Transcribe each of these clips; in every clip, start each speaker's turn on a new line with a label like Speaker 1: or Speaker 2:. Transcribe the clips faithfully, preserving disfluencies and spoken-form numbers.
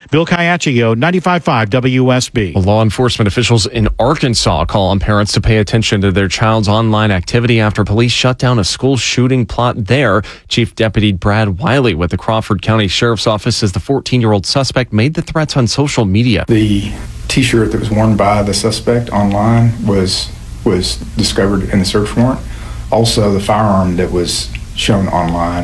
Speaker 1: Bill Caiaccio, ninety-five point five W S B.
Speaker 2: Law enforcement officials in Arkansas call on parents to pay attention to their child's online activity after police shut down a school shooting plot there. Chief Deputy Brad Wiley with the Crawford County Sheriff's Office says the fourteen-year-old suspect made the threats on social media.
Speaker 3: The T-shirt that was worn by the suspect online was was discovered in the search warrant. Also, the firearm that was shown online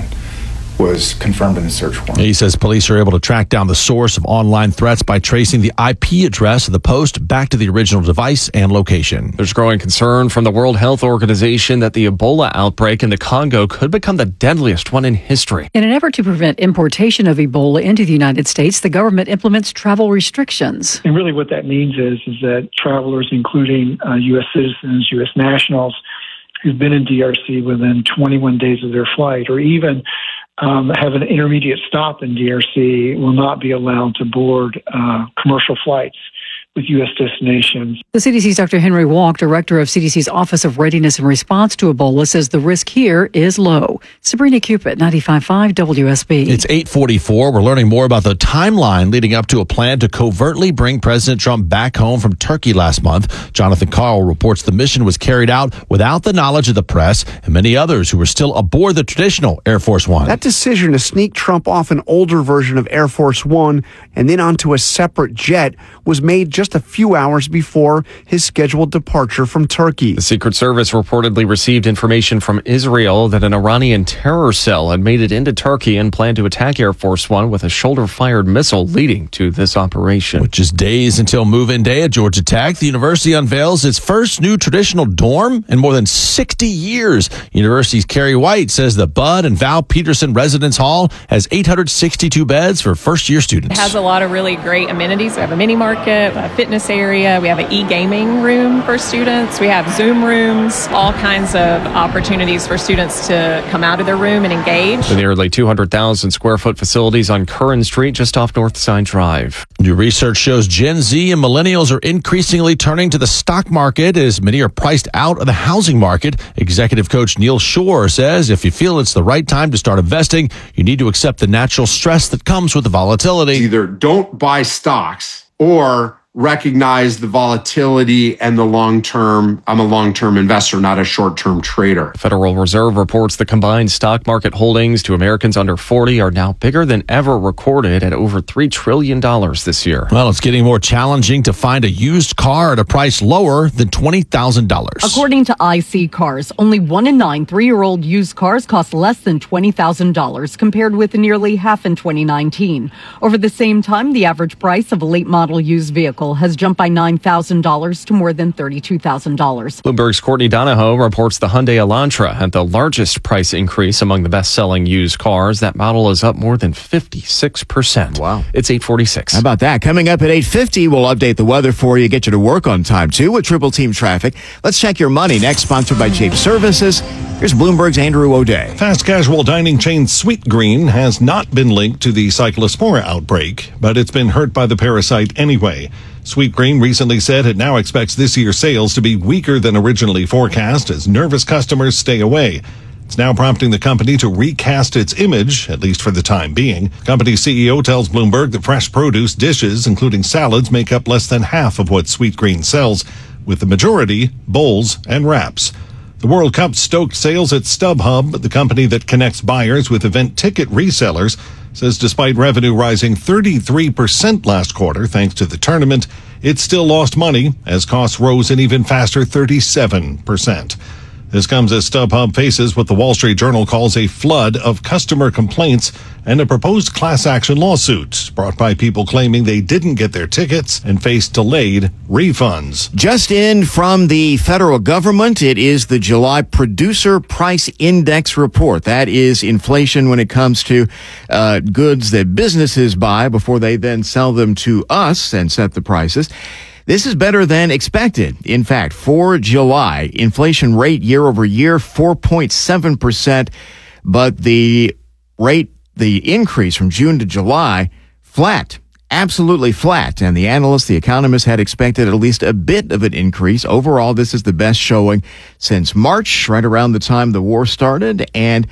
Speaker 3: was confirmed in the search warrant.
Speaker 4: He says police are able to track down the source of online threats by tracing the I P address of the post back to the original device and location.
Speaker 2: There's growing concern from the World Health Organization that the Ebola outbreak in the Congo could become the deadliest one in history.
Speaker 5: In an effort to prevent importation of Ebola into the United States, the government implements travel restrictions.
Speaker 6: And really what that means is, is that travelers, including uh, U S citizens, U S nationals, who've been in D R C within twenty-one days of their flight, or even Um, have an intermediate stop in D R C, will not be allowed to board uh, commercial flights with U S destinations.
Speaker 5: The C D C's Doctor Henry Walk, director of C D C's Office of Readiness and Response to Ebola, says the risk here is low. Sabrina Cupid, ninety-five point five W S B.
Speaker 4: It's eight forty-four. We're learning more about the timeline leading up to a plan to covertly bring President Trump back home from Turkey last month. Jonathan Carl reports the mission was carried out without the knowledge of the press and many others who were still aboard the traditional Air Force One.
Speaker 7: That decision to sneak Trump off an older version of Air Force One and then onto a separate jet was made just a few hours before his scheduled departure from Turkey.
Speaker 2: The Secret Service reportedly received information from Israel that an Iranian terror cell had made it into Turkey and planned to attack Air Force One with a shoulder-fired missile, leading to this operation.
Speaker 4: Which is days until move-in day at Georgia Tech. The university unveils its first new traditional dorm in more than sixty years. University's Carrie White says the Bud and Val Peterson Residence Hall has eight hundred sixty-two beds for first-year students.
Speaker 8: It has a lot of really great amenities. We have a mini market, a fitness area. We have an e-gaming room for students. We have Zoom rooms, all kinds of opportunities for students to come out of their room and engage.
Speaker 2: The nearly two hundred thousand square foot facilities on Curran Street, just off Northside Drive.
Speaker 4: New research shows Gen Z and millennials are increasingly turning to the stock market as many are priced out of the housing market. Executive coach Neil Shore says if you feel it's the right time to start investing, you need to accept the natural stress that comes with the volatility.
Speaker 9: Either don't buy stocks or recognize the volatility and the long-term. I'm a long-term investor, not a short-term trader.
Speaker 2: The Federal Reserve reports the combined stock market holdings to Americans under forty are now bigger than ever recorded at over three trillion dollars this year.
Speaker 4: Well, it's getting more challenging to find a used car at a price lower than twenty thousand dollars.
Speaker 10: According to I C Cars, only one in nine three-year-old used cars cost less than twenty thousand dollars, compared with nearly half in twenty nineteen. Over the same time, the average price of a late-model used vehicle has jumped by nine thousand dollars to more than thirty-two thousand dollars.
Speaker 2: Bloomberg's Courtney Donahoe reports the Hyundai Elantra had the largest price increase among the best-selling used cars. That model is up more than fifty-six percent.
Speaker 11: Wow.
Speaker 2: It's eight forty-six.
Speaker 11: How about that? Coming up at eight fifty, we'll update the weather for you, get you to work on time, too, with Triple Team Traffic. Let's check your money next, sponsored by Jape Services. Here's Bloomberg's Andrew O'Day.
Speaker 12: Fast casual dining chain Sweetgreen has not been linked to the Cyclospora outbreak, but it's been hurt by the parasite anyway. Sweetgreen recently said it now expects this year's sales to be weaker than originally forecast as nervous customers stay away. It's now prompting the company to recast its image, at least for the time being. Company C E O tells Bloomberg that fresh produce dishes, including salads, make up less than half of what Sweetgreen sells, with the majority bowls and wraps. The World Cup stoked sales at StubHub, the company that connects buyers with event ticket resellers, says despite revenue rising thirty-three percent last quarter thanks to the tournament, it still lost money as costs rose an even faster thirty-seven percent. This comes as StubHub faces what the Wall Street Journal calls a flood of customer complaints and a proposed class action lawsuit brought by people claiming they didn't get their tickets and faced delayed refunds.
Speaker 11: Just in from the federal government, it is the July Producer Price Index report. That is inflation when it comes to uh, goods that businesses buy before they then sell them to us and set the prices. This is better than expected. In fact, for July, inflation rate year over year, four point seven percent, but the rate, the increase from June to July, flat, absolutely flat. And the analysts, the economists had expected at least a bit of an increase. Overall, this is the best showing since March, right around the time the war started. And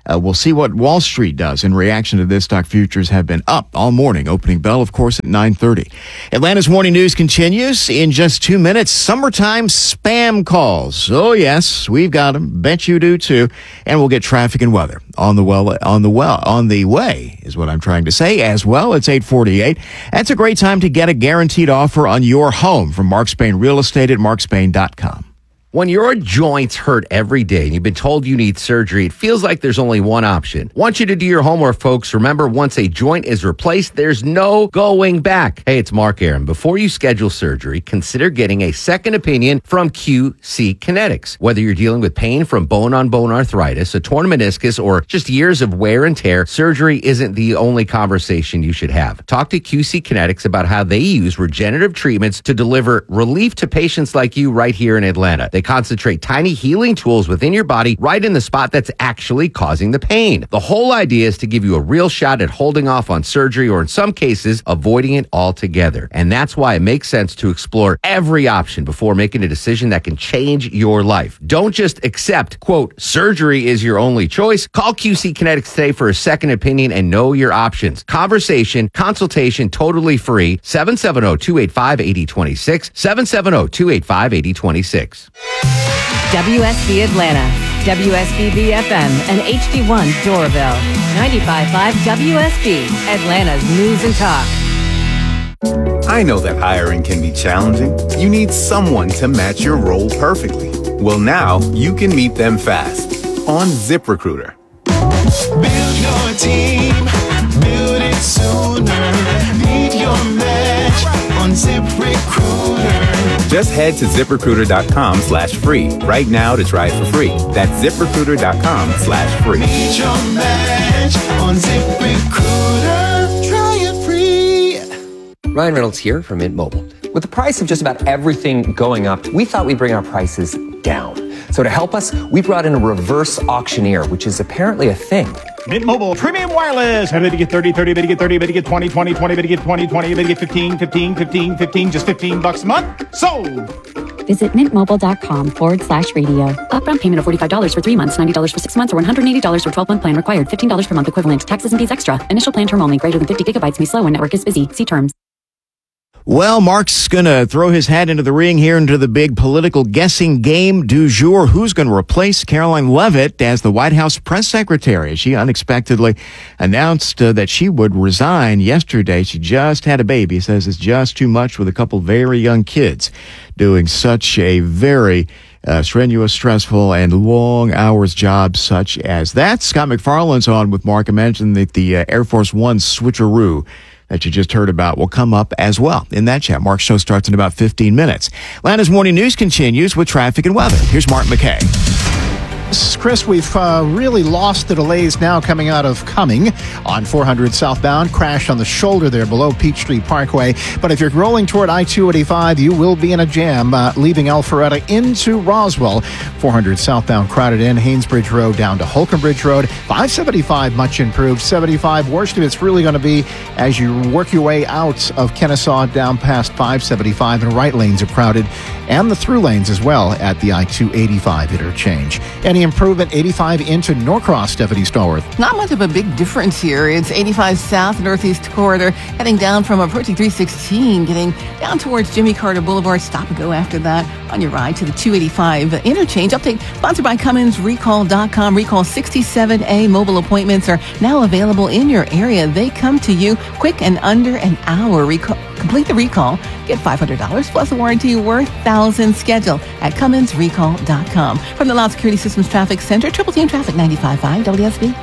Speaker 11: Uh, we'll see what Wall Street does in reaction to this. Stock futures have been up all morning. Opening bell, of course, at nine thirty. Atlanta's morning news continues in just two minutes. Summertime spam calls. Oh, yes, we've got them. Bet you do, too. And we'll get traffic and weather on the well, on the well, on the way is what I'm trying to say as well. It's eight forty-eight. That's a great time to get a guaranteed offer on your home from Mark Spain Real Estate at mark spain dot com.
Speaker 13: When your joints hurt every day and you've been told you need surgery, it feels like there's only one option. Want you to do your homework, folks. Remember, once a joint is replaced, there's no going back. Hey, it's Mark Aaron. Before you schedule surgery, consider getting a second opinion from Q C Kinetics. Whether you're dealing with pain from bone-on-bone arthritis, a torn meniscus, or just years of wear and tear, surgery isn't the only conversation you should have. Talk to Q C Kinetics about how they use regenerative treatments to deliver relief to patients like you right here in Atlanta. They concentrate tiny healing tools within your body right in the spot that's actually causing the pain. The whole idea is to give you a real shot at holding off on surgery, or in some cases, avoiding it altogether. And that's why it makes sense to explore every option before making a decision that can change your life. Don't just accept, quote, surgery is your only choice. Call Q C Kinetics today for a second opinion and know your options. Conversation, consultation, totally free. seven seven zero, two eight five, eight zero two six. seven seven zero, two eight five, eight zero two six.
Speaker 14: W S B Atlanta, W S B B F M, and H D one Doraville. ninety-five point five W S B, Atlanta's news and talk.
Speaker 15: I know that hiring can be challenging. You need someone to match your role perfectly. Well, now you can meet them fast on ZipRecruiter.
Speaker 16: Build your team, build it sooner. Meet your match on ZipRecruiter.
Speaker 15: Just head to ZipRecruiter.com slash free right now to try it for free. That's ZipRecruiter.com slash free.
Speaker 16: Meet your match on ZipRecruiter. Try it free.
Speaker 17: Ryan Reynolds here from Mint Mobile. With the price of just about everything going up, we thought we'd bring our prices down. So to help us, we brought in a reverse auctioneer, which is apparently a thing.
Speaker 1: Mint Mobile Premium Wireless. How to get thirty, thirty, to get thirty, to get twenty, twenty, twenty, to get twenty, twenty, to get fifteen, fifteen, fifteen, fifteen, just fifteen bucks a month. Sold.
Speaker 18: Visit mintmobile.com forward slash radio. Upfront payment of forty-five dollars for three months, ninety dollars for six months, or one hundred eighty dollars for twelve-month plan required. fifteen dollars per month equivalent. Taxes and fees extra. Initial plan term only. Greater than fifty gigabytes may slow when network is busy. See terms.
Speaker 11: Well, Mark's going to throw his hat into the ring here into the big political guessing game du jour. Who's going to replace Caroline Leavitt as the White House press secretary? She unexpectedly announced uh, that she would resign yesterday. She just had a baby. Says it's just too much with a couple very young kids doing such a very uh, strenuous, stressful, and long hours job such as that. Scott McFarland's on with Mark. I mentioned that the uh, Air Force One switcheroo that you just heard about will come up as well in that chat. Mark's show starts in about fifteen minutes. Atlanta's morning news continues with traffic and weather. Here's Mark McKay.
Speaker 1: Chris, we've uh, really lost the delays now coming out of Cumming on four hundred southbound. Crash on the shoulder there below Peachtree Parkway. But if you're rolling toward I two eighty-five, you will be in a jam uh, leaving Alpharetta into Roswell. four hundred southbound crowded in. Haynesbridge Road down to Holcomb Bridge Road. five seventy-five much improved. seventy-five worst of it's really going to be as you work your way out of Kennesaw down past five seventy-five, and right lanes are crowded, and the through lanes as well at the I two eighty-five interchange. Any improvement eighty-five into Norcross, Stephanie Stallworth?
Speaker 19: Not much of a big difference here. It's eighty-five south, northeast corridor, heading down from approaching three sixteen, getting down towards Jimmy Carter Boulevard. Stop and go after that on your ride to the two eighty-five interchange. Update sponsored by Cummins Recall dot com. Recall sixty-seven A mobile appointments are now available in your area. They come to you quick and under an hour. Recall. Complete the recall. Get five hundred dollars plus a warranty worth one thousand dollars. Schedule at Cummins Recall dot com. From the Loud Security Systems Traffic Center, Triple Team Traffic ninety-five point five W S B.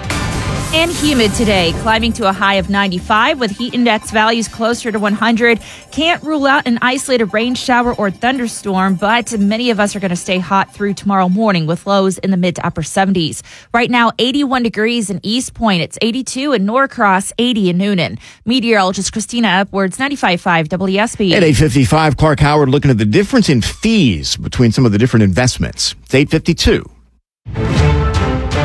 Speaker 20: And humid today, climbing to a high of ninety-five with heat index values closer to one hundred. Can't rule out an isolated rain shower or thunderstorm, but many of us are going to stay hot through tomorrow morning with lows in the mid to upper seventies. Right now, eighty-one degrees in East Point. It's eighty-two in Norcross, eighty in Noonan. Meteorologist Christina Upwards, ninety-five point five W S B.
Speaker 11: At eight fifty-five, Clark Howard looking at the difference in fees between some of the different investments. It's eight fifty-two.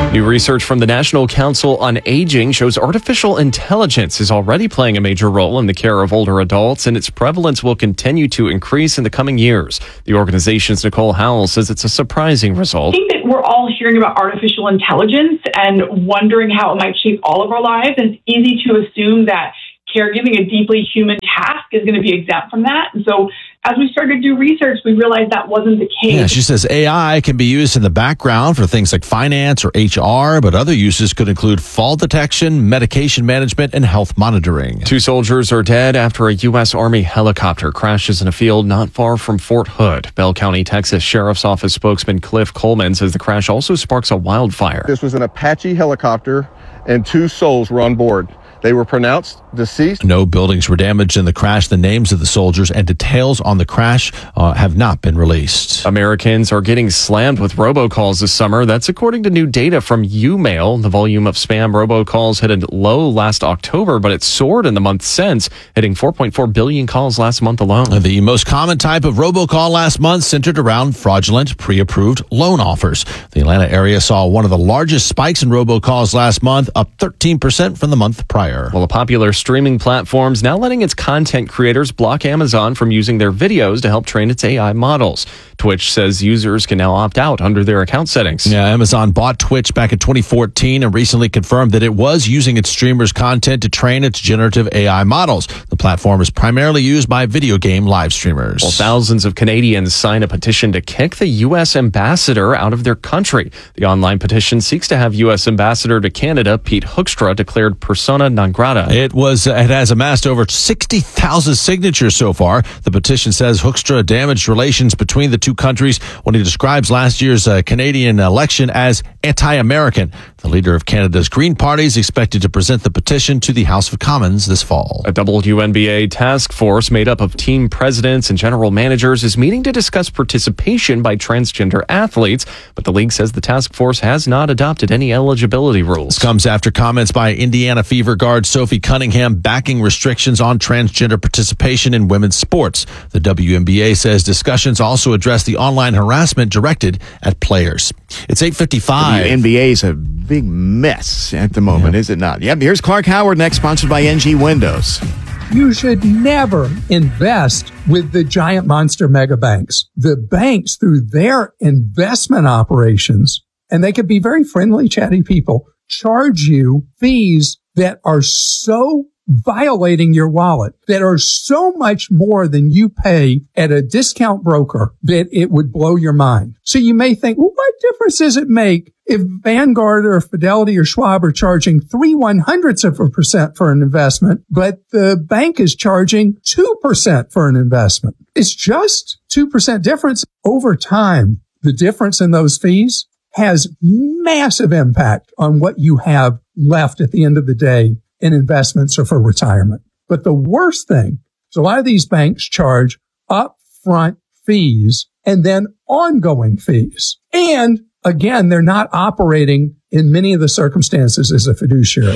Speaker 2: New research from the National Council on Aging shows artificial intelligence is already playing a major role in the care of older adults, and its prevalence will continue to increase in the coming years. The organization's Nicole Howell says it's a surprising result.
Speaker 21: I think that we're all hearing about artificial intelligence and wondering how it might shape all of our lives, and it's easy to assume that caregiving, a deeply human task, is going to be exempt from that. And so as we started to do research, we realized that wasn't the case.
Speaker 4: Yeah, she says A I can be used in the background for things like finance or H R, but other uses could include fall detection, medication management, and health monitoring.
Speaker 2: Two soldiers are dead after a U S. Army helicopter crashes in a field not far from Fort Hood. Bell County, Texas Sheriff's Office spokesman Cliff Coleman says the crash also sparks a wildfire.
Speaker 22: This was an Apache helicopter, and two souls were on board. They were pronounced deceased.
Speaker 4: No buildings were damaged in the crash. The names of the soldiers and details on the crash uh, have not been released.
Speaker 2: Americans are getting slammed with robocalls this summer. That's according to new data from YouMail. The volume of spam robocalls hit a low last October, but it soared in the month since, hitting four point four billion calls last month alone.
Speaker 4: The most common type of robocall last month centered around fraudulent pre-approved loan offers. The Atlanta area saw one of the largest spikes in robocalls last month, up thirteen percent from the month prior.
Speaker 2: Well, a popular streaming platform's now letting its content creators block Amazon from using their videos to help train its A I models. Twitch says users can now opt out under their account settings.
Speaker 4: Yeah, Amazon bought Twitch back in twenty fourteen and recently confirmed that it was using its streamers' content to train its generative A I models. The platform is primarily used by video game live streamers.
Speaker 2: Well, thousands of Canadians signed a petition to kick the U S ambassador out of their country. The online petition seeks to have U S ambassador to Canada, Pete Hoekstra, declared persona non grata.
Speaker 4: It was. It has amassed over sixty thousand signatures so far. The petition says Hoekstra damaged relations between the two countries when he describes last year's uh, Canadian election as anti-American. The leader of Canada's Green Party is expected to present the petition to the House of Commons this fall.
Speaker 2: A W N B A task force made up of team presidents and general managers is meeting to discuss participation by transgender athletes, but the league says the task force has not adopted any eligibility rules.
Speaker 4: This comes after comments by Indiana Fever guard Sophie Cunningham backing restrictions on transgender participation in women's sports. The W N B A says discussions also address the online harassment directed at players. It's eight fifty-five.
Speaker 11: The N B A is a big mess at the moment, yeah. Is it not? Yep. Here's Clark Howard next, sponsored by N G Windows.
Speaker 23: You should never invest with the giant monster mega banks. The banks, through their investment operations, and they could be very friendly, chatty people, charge you fees that are so violating your wallet, that are so much more than you pay at a discount broker, that it would blow your mind. So you may think, well, what difference does it make if Vanguard or Fidelity or Schwab are charging three one hundredths of a percent for an investment, but the bank is charging two percent for an investment? It's just two percent difference. Over time, the difference in those fees has massive impact on what you have left at the end of the day in investments or for retirement. But the worst thing is a lot of these banks charge upfront fees and then ongoing fees. And again, they're not operating in many of the circumstances as a fiduciary.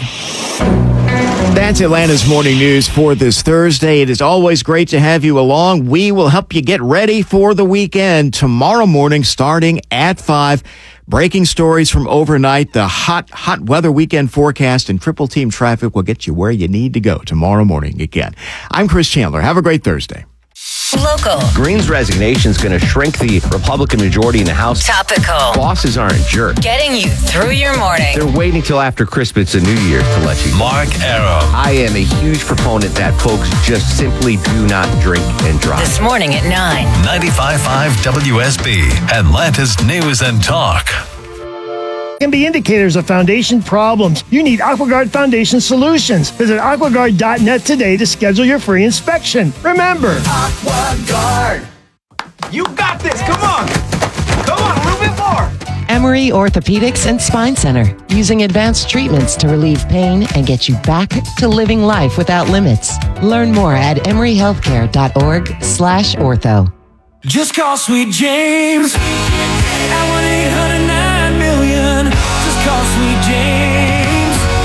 Speaker 11: That's Atlanta's morning news for this Thursday. It is always great to have you along. We will help you get ready for the weekend tomorrow morning starting at five. Breaking stories from overnight, the hot, hot weather weekend forecast, and triple team traffic will get you where you need to go tomorrow morning again. I'm Chris Chandler. Have a great Thursday.
Speaker 24: Local.
Speaker 13: Green's resignation is going to shrink the Republican majority in the House.
Speaker 24: Topical.
Speaker 13: Bosses aren't jerks.
Speaker 24: Getting you through your morning.
Speaker 13: They're waiting till after Christmas and New Year's to let you go.
Speaker 24: Mark Arum.
Speaker 13: I am a huge proponent that folks just simply do not drink and drive.
Speaker 24: This morning at nine.
Speaker 25: ninety-five point five W S B, Atlanta's News and Talk.
Speaker 26: Can be indicators of foundation problems. You need AquaGuard Foundation Solutions. Visit aquaguard dot net today to schedule your free inspection. Remember,
Speaker 27: AquaGuard. You got this. Come on. Come on, a little bit more.
Speaker 28: Emory Orthopedics and Spine Center, using advanced treatments to relieve pain and get you back to living life without limits. Learn more at emory healthcare dot org slash ortho.
Speaker 27: Just call Sweet James at one eight hundred nine million. Just call Sweet James.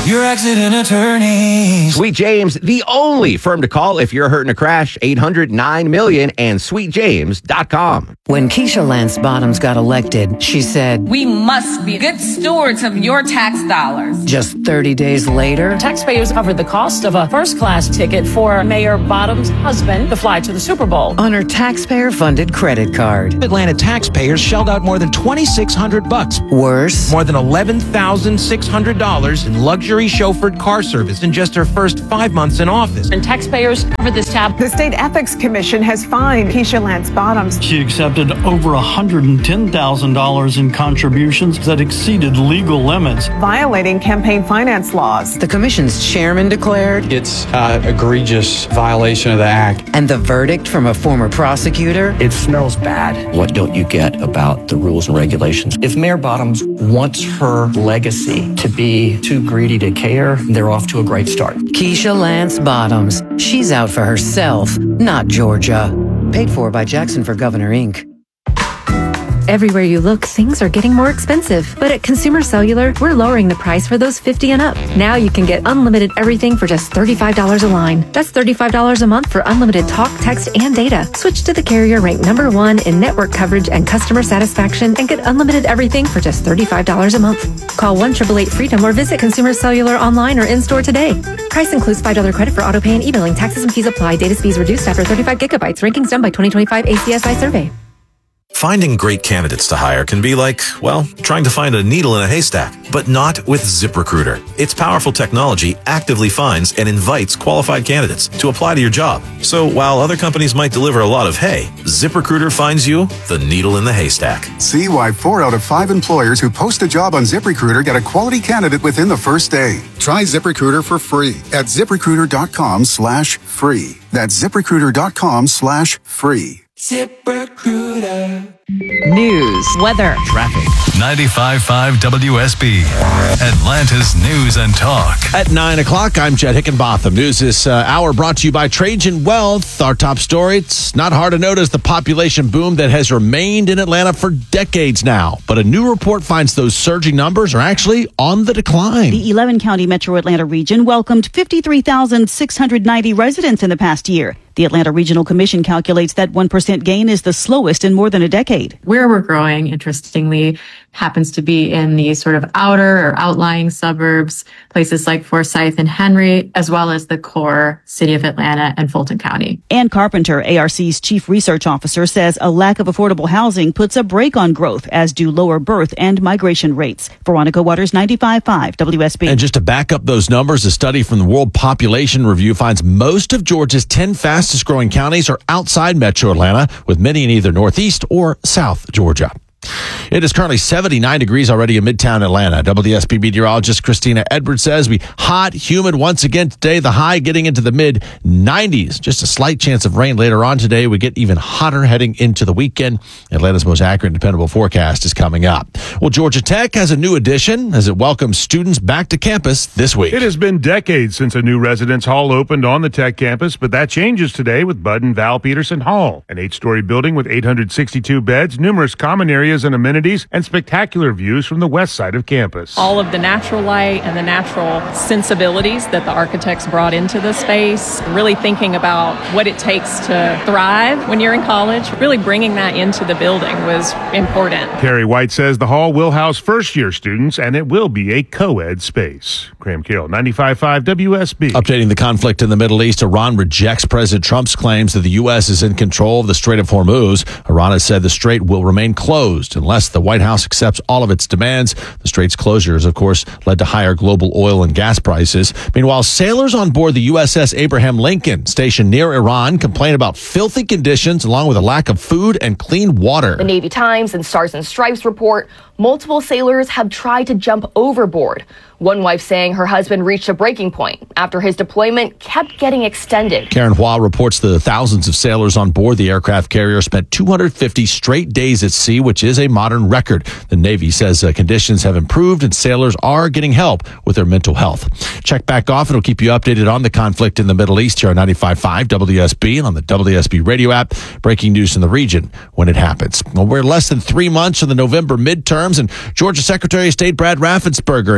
Speaker 3: Your accident attorney.
Speaker 13: Sweet James, the only firm to call if you're hurt in a crash. eight hundred nine million and sweet james dot com.
Speaker 28: When Keisha Lance Bottoms got elected, she said,
Speaker 5: "We must be good stewards of your tax dollars."
Speaker 28: Just thirty days later,
Speaker 6: taxpayers covered the cost of a first-class ticket for Mayor Bottoms' husband to fly to the Super Bowl
Speaker 28: on her taxpayer-funded credit card.
Speaker 7: Atlanta taxpayers shelled out more than twenty-six hundred bucks.
Speaker 28: Worse,
Speaker 7: more than eleven thousand six hundred dollars in luxury chauffeured car service in just her first five months in office.
Speaker 6: And taxpayers covered this tab.
Speaker 8: The State Ethics Commission has fined Keisha Lance Bottoms.
Speaker 9: She accepted over one hundred ten thousand dollars in contributions that exceeded legal limits,
Speaker 8: violating campaign finance laws.
Speaker 28: The commission's chairman declared
Speaker 10: it's an egregious violation of the act.
Speaker 28: And the verdict from a former prosecutor?
Speaker 12: It smells bad. What don't you get about the rules and regulations? If Mayor Bottoms wants her legacy to be too greedy to care, they're off to a great start.
Speaker 28: Keisha Lance Bottoms. She's out for herself, not Georgia. Paid for by Jackson for Governor, Incorporated.
Speaker 29: Everywhere you look, things are getting more expensive. But at Consumer Cellular, we're lowering the price for those fifty and up. Now you can get unlimited everything for just thirty-five dollars a line. That's thirty-five dollars a month for unlimited talk, text, and data. Switch to the carrier ranked number one in network coverage and customer satisfaction and get unlimited everything for just thirty-five dollars a month. Call one eight eight eight freedom or visit Consumer Cellular online or in-store today. Price includes five dollars credit for auto pay and e-billing. Taxes and fees apply. Data speeds reduced after thirty-five gigabytes. Rankings done by twenty twenty-five A C S I survey.
Speaker 30: Finding great candidates to hire can be like, well, trying to find a needle in a haystack, but not with ZipRecruiter. Its powerful technology actively finds and invites qualified candidates to apply to your job. So while other companies might deliver a lot of hay, ZipRecruiter finds you the needle in the haystack.
Speaker 31: See why four out of five employers who post a job on ZipRecruiter get a quality candidate within the first day. Try ZipRecruiter for free at ZipRecruiter.com slash free. That's ZipRecruiter.com slash free.
Speaker 3: ZipRecruiter.
Speaker 14: News, weather,
Speaker 25: traffic. ninety-five point five W S B, Atlanta's News and Talk.
Speaker 4: At nine o'clock, I'm Jed Hickenbotham. News this uh, hour brought to you by Trajan Wealth. Our top story, it's not hard to notice the population boom that has remained in Atlanta for decades now. But a new report finds those surging numbers are actually on the decline.
Speaker 32: The eleven county metro Atlanta region welcomed fifty-three thousand six hundred ninety residents in the past year. The Atlanta Regional Commission calculates that one percent gain is the slowest in more than a decade.
Speaker 33: Where we're growing, interestingly, happens to be in the sort of outer or outlying suburbs, places like Forsyth and Henry, as well as the core city of Atlanta and Fulton County.
Speaker 32: Ann Carpenter, A R C's chief research officer, says a lack of affordable housing puts a brake on growth, as do lower birth and migration rates. Veronica Waters, ninety-five point five W S B.
Speaker 4: And just to back up those numbers, a study from the World Population Review finds most of Georgia's ten fastest growing counties are outside metro Atlanta, with many in either northeast or south Georgia. It is currently seventy-nine degrees already in Midtown Atlanta. W S B meteorologist Christina Edwards says we hot, humid once again today. The high getting into the mid nineties. Just a slight chance of rain later on today. We get even hotter heading into the weekend. Atlanta's most accurate and dependable forecast is coming up. Well, Georgia Tech has a new addition as it welcomes students back to campus this week.
Speaker 34: It has been decades since a new residence hall opened on the Tech campus, but that changes today with Bud and Val Peterson Hall, an eight-story building with eight hundred sixty-two beds, numerous common areas and amenities, and spectacular views from the west side of campus.
Speaker 6: All of the natural light and the natural sensibilities that the architects brought into the space, really thinking about what it takes to thrive when you're in college, really bringing that into the building was important.
Speaker 34: Carrie White says the hall will house first-year students, and it will be a co-ed space. Graham Carroll, ninety-five point five W S B.
Speaker 4: Updating the conflict in the Middle East, Iran rejects President Trump's claims that the U S is in control of the Strait of Hormuz. Iran has said the strait will remain closed unless the White House accepts all of its demands. The strait's closures, of course, led to higher global oil and gas prices. Meanwhile, sailors on board the U S S Abraham Lincoln, stationed near Iran, complain about filthy conditions along with a lack of food and clean water.
Speaker 35: The Navy Times and Stars and Stripes report multiple sailors have tried to jump overboard. One wife saying her husband reached a breaking point after his deployment kept getting extended.
Speaker 4: Karen Hua reports the thousands of sailors on board the aircraft carrier spent two hundred fifty straight days at sea, which is a modern record. The Navy says uh, conditions have improved and sailors are getting help with their mental health. Check back off. It'll keep you updated on the conflict in the Middle East here on ninety-five point five W S B and on the W S B radio app. Breaking news in the region when it happens. Well, we're less than three months from the November midterms, and Georgia Secretary of State Brad Raffensperger announces a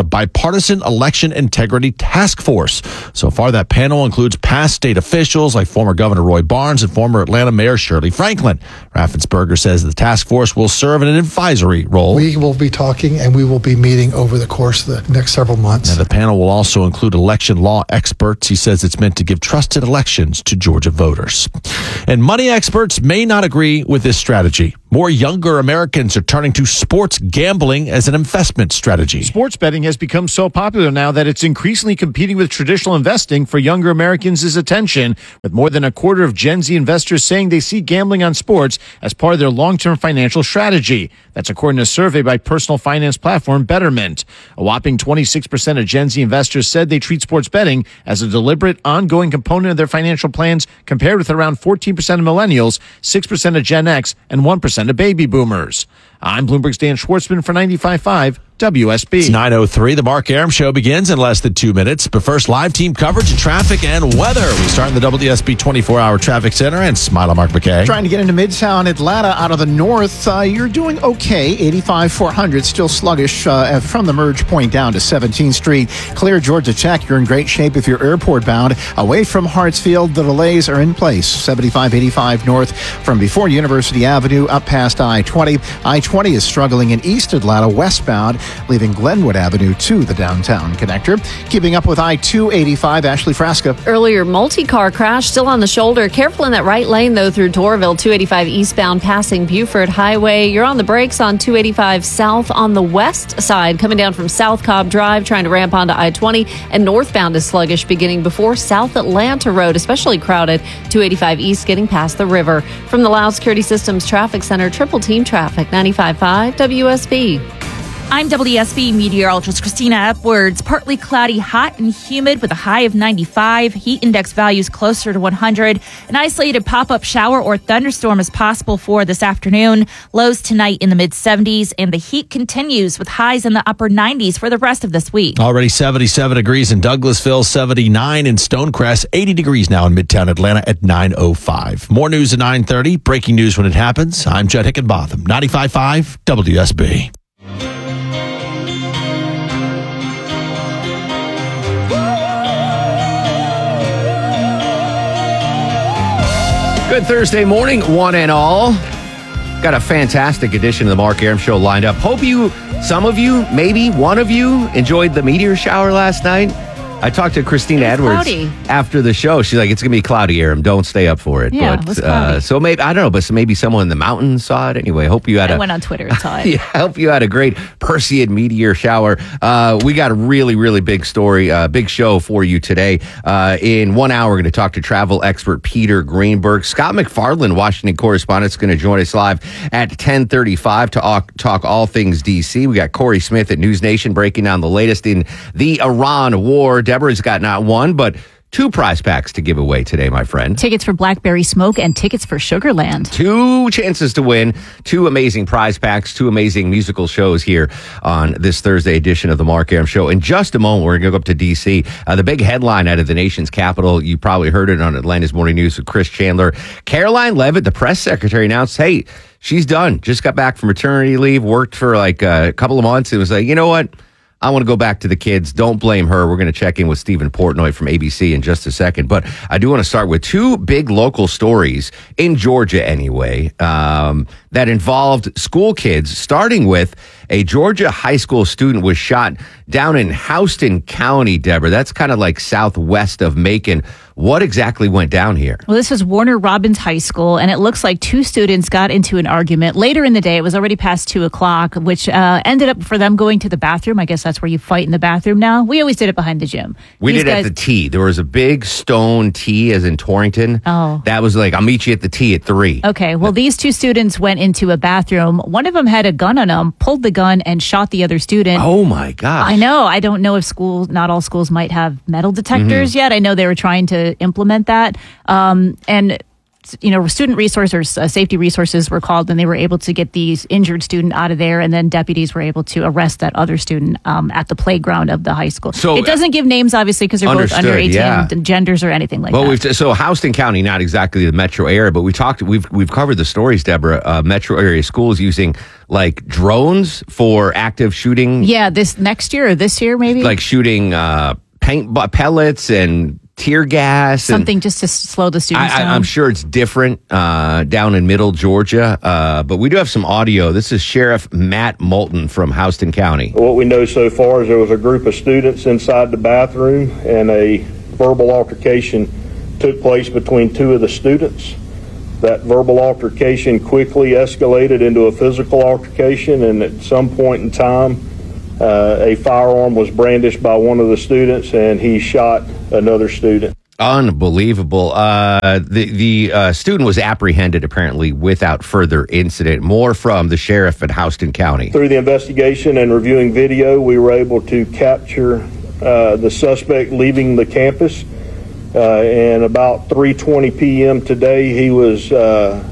Speaker 4: bipartisan election integrity task force. So far, that panel includes past state officials like former Governor Roy Barnes and former Atlanta Mayor Shirley Franklin. Raffensperger says the task force will serve in an advisory role.
Speaker 1: We will be talking and we will be meeting over the course of the next several months.
Speaker 4: And the panel will also include election law experts. He says it's meant to give trusted elections to Georgia voters. And money experts may not agree with this strategy. More younger Americans are turning to sports gambling as an investment strategy.
Speaker 2: Sports betting has become so popular now that it's increasingly competing with traditional investing for younger Americans' attention, with more than a quarter of Gen Z investors saying they see gambling on sports as part of their long-term financial strategy. That's according to a survey by personal finance platform Betterment. A whopping twenty-six percent of Gen Z investors said they treat sports betting as a deliberate, ongoing component of their financial plans, compared with around fourteen percent of millennials, six percent of Gen X, and one percent of baby boomers. I'm Bloomberg's Dan Schwartzman for ninety-five point five W S B.
Speaker 4: It's nine oh three. The Mark Arum Show begins in less than two minutes. But first, live team coverage of traffic and weather. We start in the W S B twenty-four hour traffic center and smile on Mark McKay.
Speaker 11: Trying to get into Midtown Atlanta out of the north. Uh, you're doing okay. eighty-five four hundred, still sluggish uh, from the merge point down to seventeenth Street. Clear Georgia Tech. You're in great shape if you're airport bound. Away from Hartsfield, the delays are in place. seventy-five eighty-five north from before University Avenue up past I twenty. I twenty is struggling in East Atlanta westbound, leaving Glenwood Avenue to the downtown connector. Keeping up with I two eighty-five, Ashley Frasca.
Speaker 15: Earlier multi-car crash still on the shoulder. Careful in that right lane, though, through Doraville. two eighty-five eastbound passing Buford Highway. You're on the brakes on two eighty-five south on the west side, coming down from South Cobb Drive, trying to ramp onto I twenty. And northbound is sluggish beginning before South Atlanta Road, especially crowded. two eighty-five east getting past the river. From the Loud Security Systems Traffic Center, triple team traffic, ninety-five point five W S B.
Speaker 16: I'm W S B meteorologist Christina Upwards. Partly cloudy, hot and humid with a high of ninety-five. Heat index values closer to one hundred. An isolated pop-up shower or thunderstorm is possible for this afternoon. Lows tonight in the mid seventies, and the heat continues with highs in the upper nineties for the rest of this week.
Speaker 4: Already seventy-seven degrees in Douglasville, seventy-nine in Stonecrest, eighty degrees now in Midtown Atlanta at nine oh five. More news at nine thirty. Breaking news when it happens. I'm Judd Hickenbotham, ninety-five point five W S B.
Speaker 13: Good Thursday morning, one and all. Got a fantastic edition of the Mark Arum Show lined up. Hope you, some of you, maybe one of you, enjoyed the meteor shower last night. I talked to Christina Edwards
Speaker 15: cloudy.
Speaker 13: after the show. She's like, it's going to be cloudy, Arum. Don't stay up for it.
Speaker 15: Yeah,
Speaker 13: but,
Speaker 15: it was cloudy.
Speaker 13: Uh, so maybe, I don't know, but maybe someone in the mountains saw it. Anyway, hope you had
Speaker 15: I
Speaker 13: a...
Speaker 15: went on Twitter and saw it.
Speaker 13: yeah, hope you had a great Perseid meteor shower. Uh, we got a really, really big story, uh, big show for you today. Uh, in one hour, we're going to talk to travel expert Peter Greenberg. Scott McFarland, Washington correspondent, is going to join us live at ten thirty-five to talk, talk all things D C. We got Corey Smith at News Nation breaking down the latest in the Iran war. Deborah's got not one, but two prize packs to give away today, my friend.
Speaker 17: Tickets for Blackberry Smoke and tickets for Sugarland.
Speaker 13: Two chances to win, two amazing prize packs, two amazing musical shows here on this Thursday edition of the Mark Arum Show. In just a moment, we're going to go up to D C. Uh, the big headline out of the nation's capital, you probably heard it on Atlanta's Morning News with Chris Chandler. Caroline Leavitt, the press secretary, announced, hey, she's done. Just got back from maternity leave, worked for like a couple of months, and was like, you know what? I want to go back to the kids. Don't blame her. We're going to check in with Stephen Portnoy from A B C in just a second. But I do want to start with two big local stories in Georgia anyway, um, that involved school kids, starting with a Georgia high school student was shot down in Houston County, Deborah. That's kind of like southwest of Macon. What exactly went down here?
Speaker 17: Well, this was Warner Robins High School, and it looks like two students got into an argument. Later in the day, it was already past two o'clock, which uh, ended up for them going to the bathroom. I guess that's where you fight in the bathroom now. We always did it behind the gym.
Speaker 13: We
Speaker 17: These
Speaker 13: did
Speaker 17: guys-
Speaker 13: at the T. There was a big stone T, as in Torrington.
Speaker 17: Oh.
Speaker 13: That was like, I'll meet you at the T at three.
Speaker 17: Okay, well, these two students went into a bathroom. One of them had a gun on him, pulled the gun, and shot the other student.
Speaker 13: Oh, my gosh.
Speaker 17: I know. I don't know if schools, not all schools might have metal detectors
Speaker 13: Mm-hmm.
Speaker 17: yet. I know they were trying to implement that. Um, and you know, student resources, uh, safety resources were called, and they were able to get these injured student out of there, and then deputies were able to arrest that other student um, at the playground of the high school.
Speaker 13: So,
Speaker 17: it doesn't give names, obviously, because they're both
Speaker 13: Understood,
Speaker 17: under eighteen,
Speaker 13: yeah.
Speaker 17: and genders or anything like
Speaker 13: well,
Speaker 17: that.
Speaker 13: we've so Houston County, not exactly the metro area, but we talked. We've we've covered the stories, Deborah. Uh, metro area schools using like drones for active shooting.
Speaker 17: Yeah, this next year or this year, maybe?
Speaker 13: Like shooting uh, paint bu- pellets and tear gas.
Speaker 17: Something
Speaker 13: and
Speaker 17: just to slow the students
Speaker 13: I,
Speaker 17: down.
Speaker 13: I, I'm sure it's different uh, down in middle Georgia, uh, but we do have some audio. This is Sheriff Matt Moulton from Houston County.
Speaker 5: What we know so far is there was a group of students inside the bathroom, and a verbal altercation took place between two of the students. That verbal altercation quickly escalated into a physical altercation, and at some point in time, uh, a firearm was brandished by one of the students, and he shot another student.
Speaker 13: Unbelievable. Uh, the the uh, student was apprehended, apparently, without further incident. More from the sheriff at Houston County.
Speaker 5: Through the investigation and reviewing video, we were able to capture uh, the suspect leaving the campus. Uh, and about three twenty p.m. today, he was uh,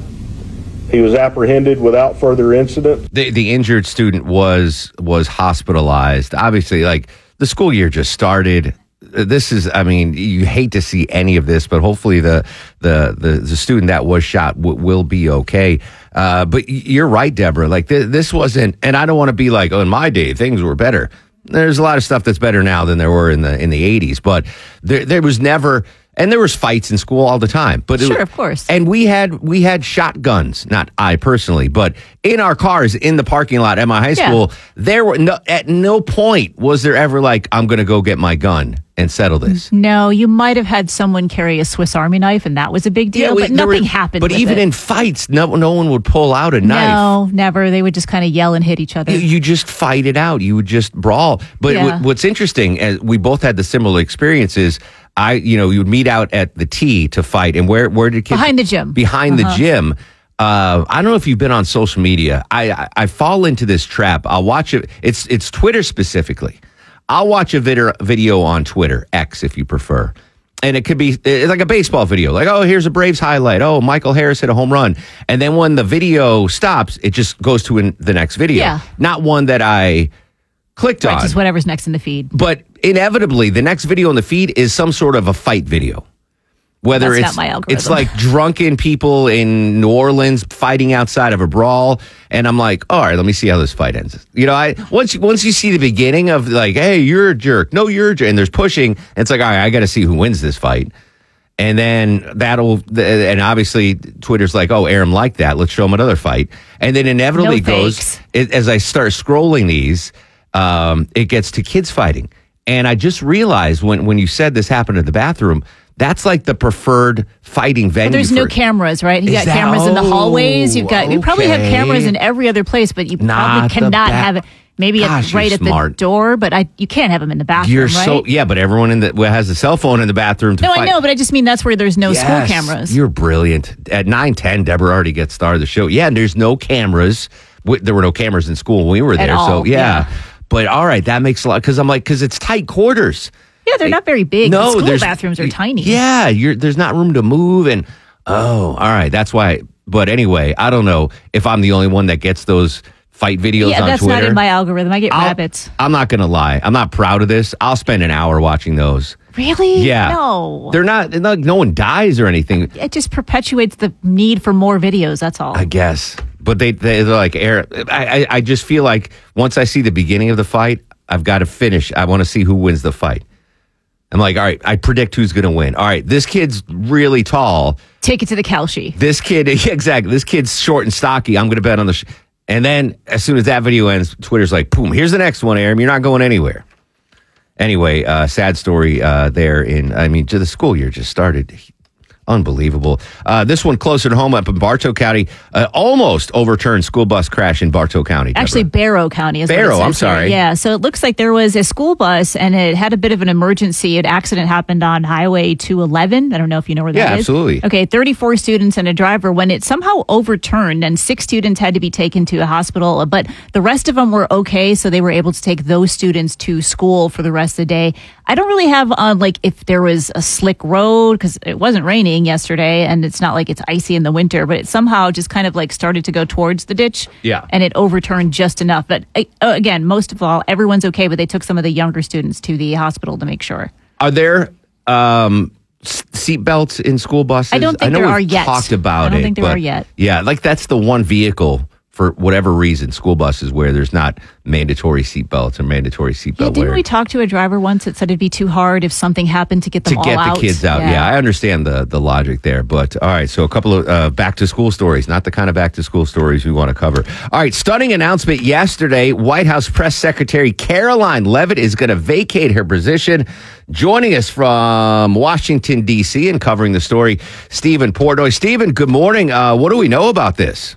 Speaker 5: he was apprehended without further incident.
Speaker 13: The the injured student was was hospitalized. Obviously, like the school year just started. This is, I mean, you hate to see any of this, but hopefully the the the, the student that was shot w- will be okay. Uh, but you're right, Deborah. Like th- this wasn't, and I don't want to be like, oh, in my day things were better. There's a lot of stuff that's better now than there were in the in the eighties, but there there was never, and there was fights in school all the time. But
Speaker 17: sure,
Speaker 13: it,
Speaker 17: of course.
Speaker 13: And we had we had shotguns, not I personally, but in our cars in the parking lot at my high school.
Speaker 17: Yeah.
Speaker 13: There were no, at no point was there ever like, I'm going to go get my gun and settle this.
Speaker 17: No, you might have had someone carry a Swiss Army knife, and that was a big deal,
Speaker 13: we-
Speaker 17: but
Speaker 13: there
Speaker 17: nothing
Speaker 13: were-
Speaker 17: happened.
Speaker 13: But
Speaker 17: with
Speaker 13: even
Speaker 17: it.
Speaker 13: in fights, no no one would pull out a knife.
Speaker 17: No, never. They would just kind of yell and hit each other.
Speaker 13: You, you just fight it out. You would just brawl. But
Speaker 17: Yeah.
Speaker 13: w- what's interesting, as we both had the similar experiences. I, you know, you would meet out at the T to fight, and where where did kids
Speaker 17: Behind the gym.
Speaker 13: Behind
Speaker 17: Uh-huh.
Speaker 13: the gym. Uh, I don't know if you've been on social media. I, I I fall into this trap. I'll watch it. It's it's Twitter specifically. I'll watch a video video on Twitter, X if you prefer. And it could be it's like a baseball video, like, oh, here's a Braves highlight. Oh, Michael Harris hit a home run. And then when the video stops, it just goes to an, the next video.
Speaker 17: Yeah.
Speaker 13: Not one that I clicked
Speaker 17: Right,
Speaker 13: on.
Speaker 17: just whatever's next in the feed.
Speaker 13: But inevitably, the next video in the feed is some sort of a fight video. Whether
Speaker 17: That's
Speaker 13: it's
Speaker 17: not my algorithm.
Speaker 13: it's like drunken people in New Orleans fighting outside of a brawl, and I'm like, all right, let me see how this fight ends. You know, I once you, once you see the beginning of like, hey, you're a jerk, no, you're a jerk, and there's pushing, and it's like, all right, I got to see who wins this fight, and then that'll, and obviously Twitter's like, oh, Aram liked that, let's show him another fight, and then inevitably
Speaker 17: No
Speaker 13: goes
Speaker 17: thanks.
Speaker 13: it, as I start scrolling these, um, it gets to kids fighting, and I just realized when when you said this happened in the bathroom. That's like the preferred fighting venue.
Speaker 17: But there's no
Speaker 13: for-
Speaker 17: cameras, right? You
Speaker 13: Is
Speaker 17: got
Speaker 13: that-
Speaker 17: cameras in the hallways. You've got you probably have
Speaker 13: okay.
Speaker 17: cameras in every other place, but you
Speaker 13: Not
Speaker 17: probably
Speaker 13: the
Speaker 17: cannot
Speaker 13: ba-
Speaker 17: have it. Maybe
Speaker 13: Gosh,
Speaker 17: it's right
Speaker 13: you're
Speaker 17: at
Speaker 13: smart.
Speaker 17: the door, but I you can't have them in the bathroom,
Speaker 13: You're
Speaker 17: right?
Speaker 13: so yeah, but everyone in the well, has a cell phone in the bathroom to
Speaker 17: no,
Speaker 13: fight.
Speaker 17: I know, but I just mean that's where there's no
Speaker 13: Yes,
Speaker 17: school cameras.
Speaker 13: You're brilliant. At nine ten, Deborah already gets started the show. Yeah, and there's no cameras. W- There were no cameras in school when we were
Speaker 17: At
Speaker 13: there.
Speaker 17: all,
Speaker 13: so yeah.
Speaker 17: yeah.
Speaker 13: But all right, that makes a lot because I'm like because it's tight quarters.
Speaker 17: Yeah, they're not very big.
Speaker 13: No,
Speaker 17: the school
Speaker 13: there's-
Speaker 17: bathrooms are tiny.
Speaker 13: Yeah, you're, there's not room to move, and oh, all right, that's why. But anyway, I don't know if I'm the only one that gets those fight videos
Speaker 17: yeah,
Speaker 13: on
Speaker 17: that's
Speaker 13: Twitter.
Speaker 17: not in my algorithm. I get
Speaker 13: I'll-
Speaker 17: rabbits.
Speaker 13: I'm not gonna lie. I'm not proud of this. I'll spend an hour watching those.
Speaker 17: Really?
Speaker 13: Yeah.
Speaker 17: No.
Speaker 13: They're not. they're not- No one dies or anything.
Speaker 17: It just perpetuates the need for more videos. That's all.
Speaker 13: I guess. But they they're like air. I, I I just feel like once I see the beginning of the fight, I've got to finish. I want to see who wins the fight. I'm like, all right, I predict who's going to win. All right, this kid's really tall.
Speaker 17: Take it to the Kalshi.
Speaker 13: This kid, yeah, exactly. This kid's short and stocky. I'm going to bet on the. Sh-. And then as soon as that video ends, Twitter's like, boom, here's the next one, Aram. You're not going anywhere. Anyway, uh, sad story uh, there in, I mean, the school year just started. Unbelievable. Uh, this one closer to home up in Bartow County, uh, almost overturned school bus crash in Bartow County. Deborah.
Speaker 17: Actually, Barrow County is what it
Speaker 13: Barrow,
Speaker 17: says
Speaker 13: I'm
Speaker 17: here.
Speaker 13: sorry.
Speaker 17: Yeah, so it looks like there was a school bus and it had a bit of an emergency. An accident happened on Highway two eleven. I don't know if you know where that
Speaker 13: Yeah,
Speaker 17: is.
Speaker 13: absolutely.
Speaker 17: Okay, thirty-four students and a driver when it somehow overturned and six students had to be taken to a hospital, but the rest of them were okay, so they were able to take those students to school for the rest of the day. I don't really have on like if there was a slick road because it wasn't raining. raining yesterday, and it's not like it's icy in the winter, but it somehow just kind of like started to go towards the ditch.
Speaker 13: Yeah.
Speaker 17: And it overturned just enough. But uh, again, most of all, everyone's okay, but they took some of the younger students to the hospital to make sure.
Speaker 13: Are there um, seat belts in school buses?
Speaker 17: I don't think
Speaker 13: I know
Speaker 17: there
Speaker 13: we've
Speaker 17: are yet.
Speaker 13: talked about it.
Speaker 17: I don't think there
Speaker 13: but
Speaker 17: are yet.
Speaker 13: Yeah, like that's the one vehicle for whatever reason, school buses where there's not mandatory seat belts or mandatory seatbelt
Speaker 17: Yeah, didn't
Speaker 13: wear.
Speaker 17: we talk to a driver once that said it'd be too hard if something happened to get them
Speaker 13: to
Speaker 17: all
Speaker 13: get
Speaker 17: out?
Speaker 13: the kids out. Yeah. I understand the the logic there. But all right, so a couple of uh, back to school stories, not the kind of back to school stories we want to cover. All right, stunning announcement yesterday. White House Press Secretary Caroline Leavitt is going to vacate her position. Joining us from Washington, D C and covering the story, Stephen Portnoy. Stephen, good morning. Uh, what do we know about this?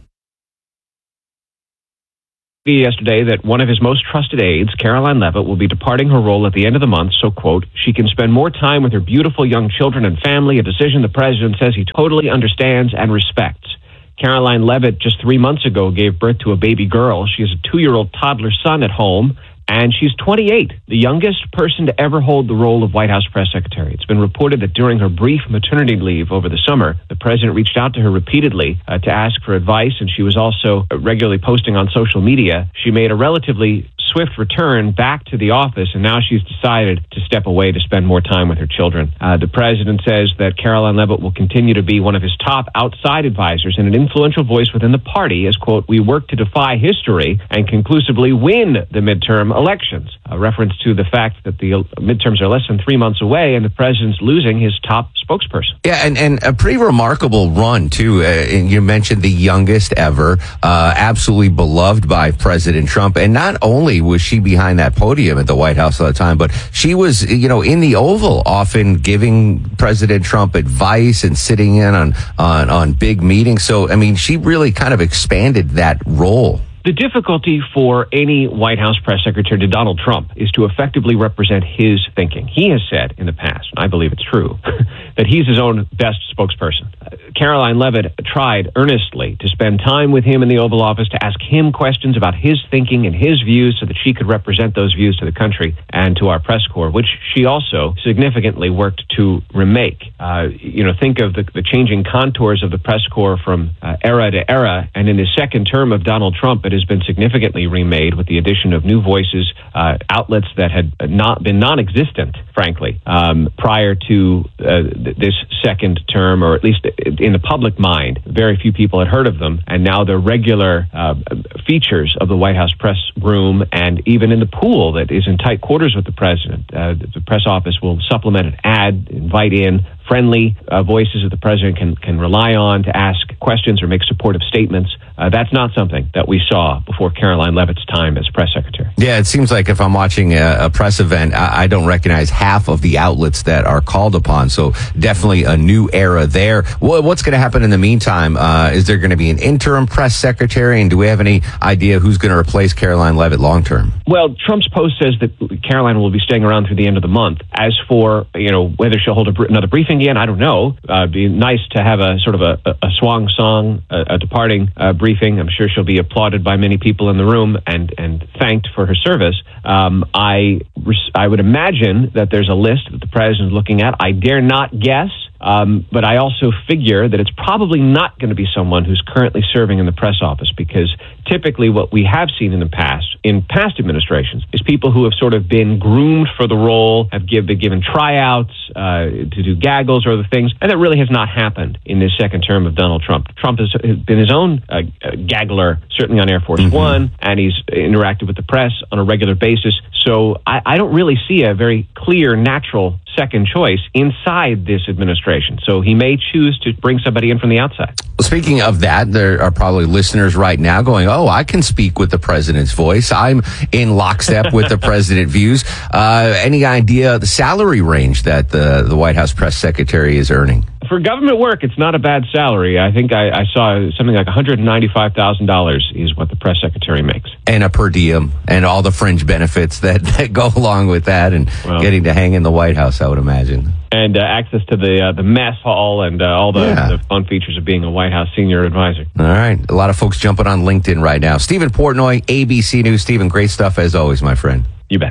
Speaker 7: Yesterday that one of his most trusted aides, Caroline Leavitt, will be departing her role at the end of the month, so, quote, she can spend more time with her beautiful young children and family, a decision the president says he totally understands and respects. Caroline Leavitt just three months ago gave birth to a baby girl. She has a two-year-old toddler son at home, and she's twenty-eight, the youngest person to ever hold the role of White House press secretary. It's been reported that during her brief maternity leave over the summer, the president reached out to her repeatedly uh, to ask for advice, and she was also regularly posting on social media. She made a relatively swift return back to the office, and now she's decided to step away to spend more time with her children. Uh, the president says that Caroline Leavitt will continue to be one of his top outside advisors and an influential voice within the party as, quote, we work to defy history and conclusively win the midterm elections. A reference to the fact that the midterms are less than three months away and the president's losing his top spokesperson.
Speaker 13: Yeah, and, and a pretty remarkable run, too. Uh, and you mentioned the youngest ever, uh, absolutely beloved by President Trump. And not only was she behind that podium at the White House all the time, but she was, you know, in the Oval, often giving President Trump advice and sitting in on, on, on big meetings. So, I mean, she really kind of expanded that role.
Speaker 7: The difficulty for any White House press secretary to Donald Trump is to effectively represent his thinking. He has said in the past, and I believe it's true, that he's his own best spokesperson. Uh, Caroline Leavitt tried earnestly to spend time with him in the Oval Office to ask him questions about his thinking and his views so that she could represent those views to the country and to our press corps, which she also significantly worked to remake. Uh, you know, think of the, the changing contours of the press corps from uh, era to era, and in the second term of Donald Trump, it has been significantly remade with the addition of new voices, uh, outlets that had not been non-existent, frankly, um, prior to uh, th- this second term, or at least in the public mind. Very few people had heard of them, and now they're regular uh, features of the White House press room, and even in the pool that is in tight quarters with the president. Uh, the press office will supplement an ad, invite in friendly uh, voices that the president can, can rely on to ask questions or make supportive statements. Uh, that's not something that we saw before Caroline Leavitt's time as press secretary.
Speaker 13: Yeah, it seems like if I'm watching a, a press event, I, I don't recognize half of the outlets that are called upon. So definitely a new era there. What, what's going to happen in the meantime? Uh, is there going to be an interim press secretary? And do we have any idea who's going to replace Caroline Leavitt long term?
Speaker 7: Well, Trump's post says that Caroline will be staying around through the end of the month. As for, you know, whether she'll hold a, br- another briefing again, I don't know. Uh, it'd be nice to have a sort of a, a, a swan song, a, a departing uh, briefing. I'm sure she'll be applauded by many people in the room and, and thanked for her service. Um, I, I would imagine that there's a list that the president's looking at. I dare not guess. Um, but I also figure that it's probably not going to be someone who's currently serving in the press office, because typically what we have seen in the past, in past administrations, is people who have sort of been groomed for the role, have give, been given tryouts uh, to do gaggles or other things, and that really has not happened in this second term of Donald Trump. Trump has been his own uh, gaggler, certainly on Air Force mm-hmm. One, and he's interacted with the press on a regular basis. So I, I don't really see a very clear, natural second choice inside this administration. So he may choose to bring somebody in from the outside.
Speaker 13: Speaking of that, there are probably listeners right now going, oh, I can speak with the president's voice. I'm in lockstep with the president views. Uh, any idea the salary range that the, the White House press secretary is earning?
Speaker 7: For government work, it's not a bad salary. I think I, I saw something like one hundred ninety-five thousand dollars is what the press secretary makes.
Speaker 13: And a per diem and all the fringe benefits that, that go along with that, and well, getting to hang in the White House, I would imagine.
Speaker 7: And uh, access to the uh, the mess hall and uh, all the, yeah. the fun features of being a White House senior advisor.
Speaker 13: All right. A lot of folks jumping on LinkedIn right now. Stephen Portnoy, A B C News. Stephen, great stuff as always, my friend.
Speaker 7: You bet.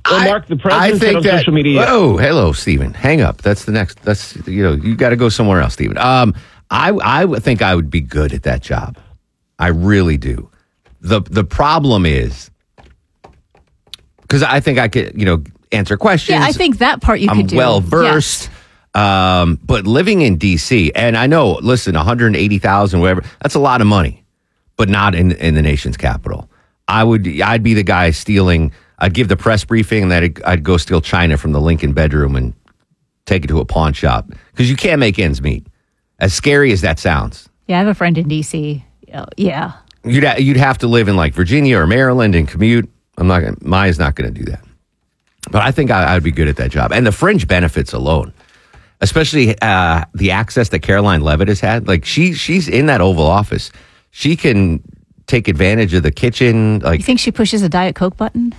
Speaker 7: Well, Mark, the
Speaker 13: I
Speaker 7: president said
Speaker 13: think
Speaker 7: on
Speaker 13: that.
Speaker 7: social media.
Speaker 13: Oh, hello, Stephen. Hang up. That's the next. That's you know, you got to go somewhere else, Stephen. Um, I I would think I would be good at that job. I really do. the The problem is because I think I could, you know, answer questions.
Speaker 17: Yeah, I think that part you
Speaker 13: I'm
Speaker 17: could do.
Speaker 13: well versed.
Speaker 17: Yes.
Speaker 13: Um, but living in D C, and I know, listen, one hundred eighty thousand, whatever, that's a lot of money, but not in in the nation's capital. I would, I'd be the guy stealing. I'd give the press briefing, and then I'd, I'd go steal china from the Lincoln bedroom and take it to a pawn shop because you can't make ends meet. As scary as that sounds,
Speaker 17: Yeah, I have a friend in D C. Oh, yeah.
Speaker 13: you'd ha- you'd have to live in like Virginia or Maryland and commute. I'm not gonna, Maya's not going to do that. But I think I, I'd be good at that job, and the fringe benefits alone. Especially uh, the access that Caroline Levitt has had. Like she, she's in that Oval Office. She can take advantage of the kitchen. Like
Speaker 17: You think she pushes a Diet Coke button?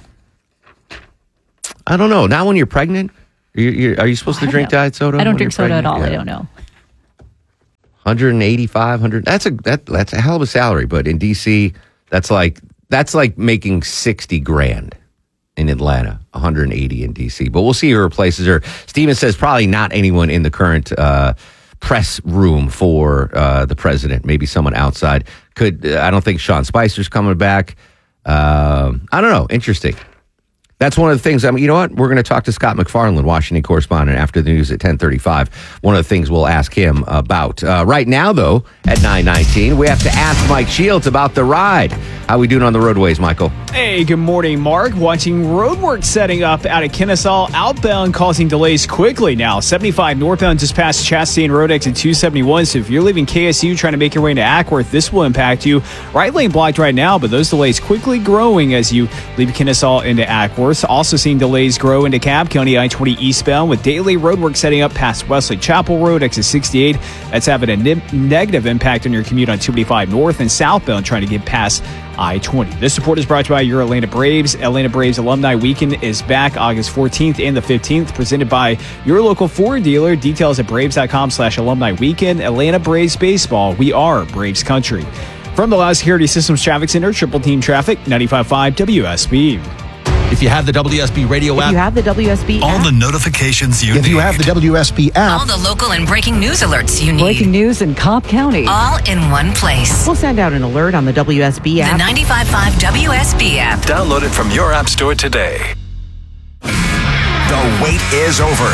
Speaker 13: I don't know. Not when you're pregnant. You, you, are you supposed
Speaker 17: I
Speaker 13: to
Speaker 17: don't
Speaker 13: drink
Speaker 17: know.
Speaker 13: diet soda?
Speaker 17: I don't
Speaker 13: when
Speaker 17: drink
Speaker 13: you're
Speaker 17: soda at all.
Speaker 13: pregnant?
Speaker 17: I
Speaker 13: Yeah.
Speaker 17: don't know.
Speaker 13: one hundred eighty-five, one hundred That's a that that's a hell of a salary. But in D C, that's like that's like making sixty grand. In Atlanta, one hundred eighty in D C. But we'll see who replaces her. Steven says probably not anyone in the current uh, press room for uh, the president. Maybe someone outside. Could uh, I don't think Sean Spicer's coming back. Um, I don't know. Interesting. That's one of the things. I mean, you know what? We're going to talk to Scott McFarland, Washington correspondent, after the news at ten thirty-five. One of the things we'll ask him about. Uh, right now, though, at nine nineteen, we have to ask Mike Shields about the ride. How we doing on the roadways, Michael?
Speaker 8: Hey, good morning, Mark. Watching roadwork setting up out of Kennesaw, outbound causing delays quickly now. seventy-five northbound just past Chastain Road exit two seventy-one. So if you're leaving K S U trying to make your way into Ackworth, this will impact you. Right lane blocked right now, but those delays quickly growing as you leave Kennesaw into Ackworth. Also seeing delays grow into Cobb County I twenty eastbound with daily roadwork setting up past Wesley Chapel Road, exit sixty-eight. That's having a ne- negative impact on your commute on two eighty-five north and southbound trying to get past I twenty. This report is brought to you by your Atlanta Braves. Atlanta Braves Alumni Weekend is back August fourteenth and the fifteenth, presented by your local Ford dealer. Details at braves.com slash alumni weekend. Atlanta Braves Baseball. We are Braves Country. From the Loud Security Systems Traffic Center, Triple Team Traffic, ninety-five point five W S B.
Speaker 4: If you have the W S B radio app,
Speaker 32: You have the W S B
Speaker 25: All
Speaker 32: app.
Speaker 25: the notifications you
Speaker 1: If
Speaker 25: need.
Speaker 1: you have the W S B app,
Speaker 14: All the local and breaking news alerts you need.
Speaker 32: Breaking news in Cobb County.
Speaker 14: All in one place.
Speaker 32: We'll send out an alert on the W S B
Speaker 14: The
Speaker 32: app.
Speaker 14: ninety-five point five W S B app.
Speaker 25: Download it from your app store today.
Speaker 9: The wait is over.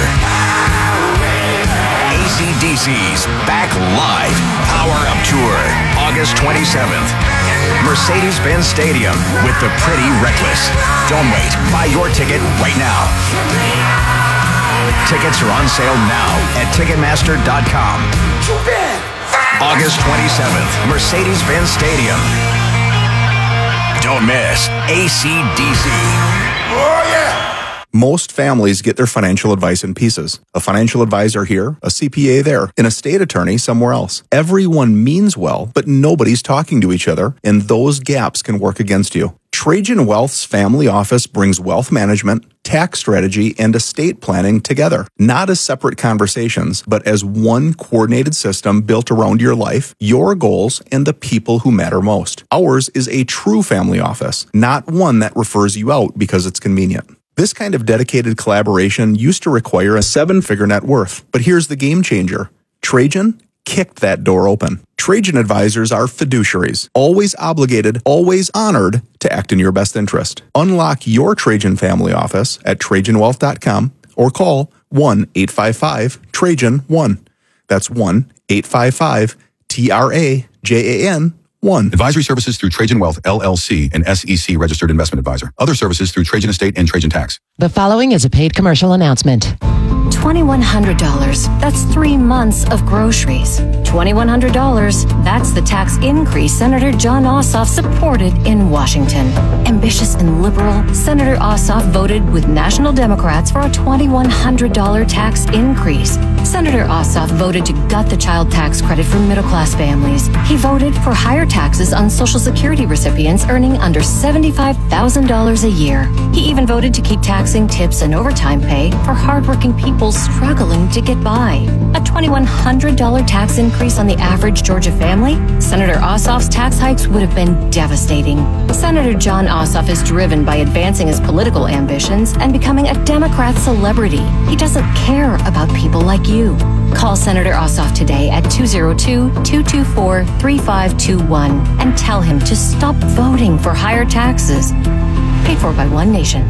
Speaker 9: A C D C's Back Live Power Up Tour, August twenty-seventh. Mercedes-Benz Stadium with the Pretty Reckless. Don't wait. Buy your ticket right now. Tickets are on sale now at Ticketmaster dot com. August twenty-seventh, Mercedes-Benz Stadium. Don't miss A C D C. Oh, yeah!
Speaker 10: Most families get their financial advice in pieces. A financial advisor here, a C P A there, and a state attorney somewhere else. Everyone means well, but nobody's talking to each other, and those gaps can work against you. Trajan Wealth's family office brings wealth management, tax strategy, and estate planning together. Not as separate conversations, but as one coordinated system built around your life, your goals, and the people who matter most. Ours is a true family office, not one that refers you out because it's convenient. This kind of dedicated collaboration used to require a seven-figure net worth. But here's the game changer. Trajan kicked that door open. Trajan advisors are fiduciaries, always obligated, always honored to act in your best interest. Unlock your Trajan family office at Trajan Wealth dot com or call one eight five five Trajan one. That's one eight five five T R A J A N one.
Speaker 12: Advisory services through Trajan Wealth, L L C, an S E C registered investment advisor. Other services through Trajan Estate and Trajan Tax.
Speaker 18: The following is a paid commercial announcement.
Speaker 19: twenty-one hundred dollars. That's three months of groceries. twenty-one hundred dollars. That's the tax increase Senator Jon Ossoff supported in Washington. Ambitious and liberal, Senator Ossoff voted with national Democrats for a twenty-one hundred dollars tax increase. Senator Ossoff voted to gut the child tax credit for middle-class families. He voted for higher taxes on Social Security recipients earning under seventy-five thousand dollars a year. He even voted to keep taxing tips and overtime pay for hardworking people people struggling to get by. A two thousand one hundred dollars tax increase on the average Georgia family? Senator Ossoff's tax hikes would have been devastating. Senator Jon Ossoff is driven by advancing his political ambitions and becoming a Democrat celebrity. He doesn't care about people like you. Call Senator Ossoff today at two oh two, two two four, three five two one and tell him to stop voting for higher taxes. Paid for by One Nation.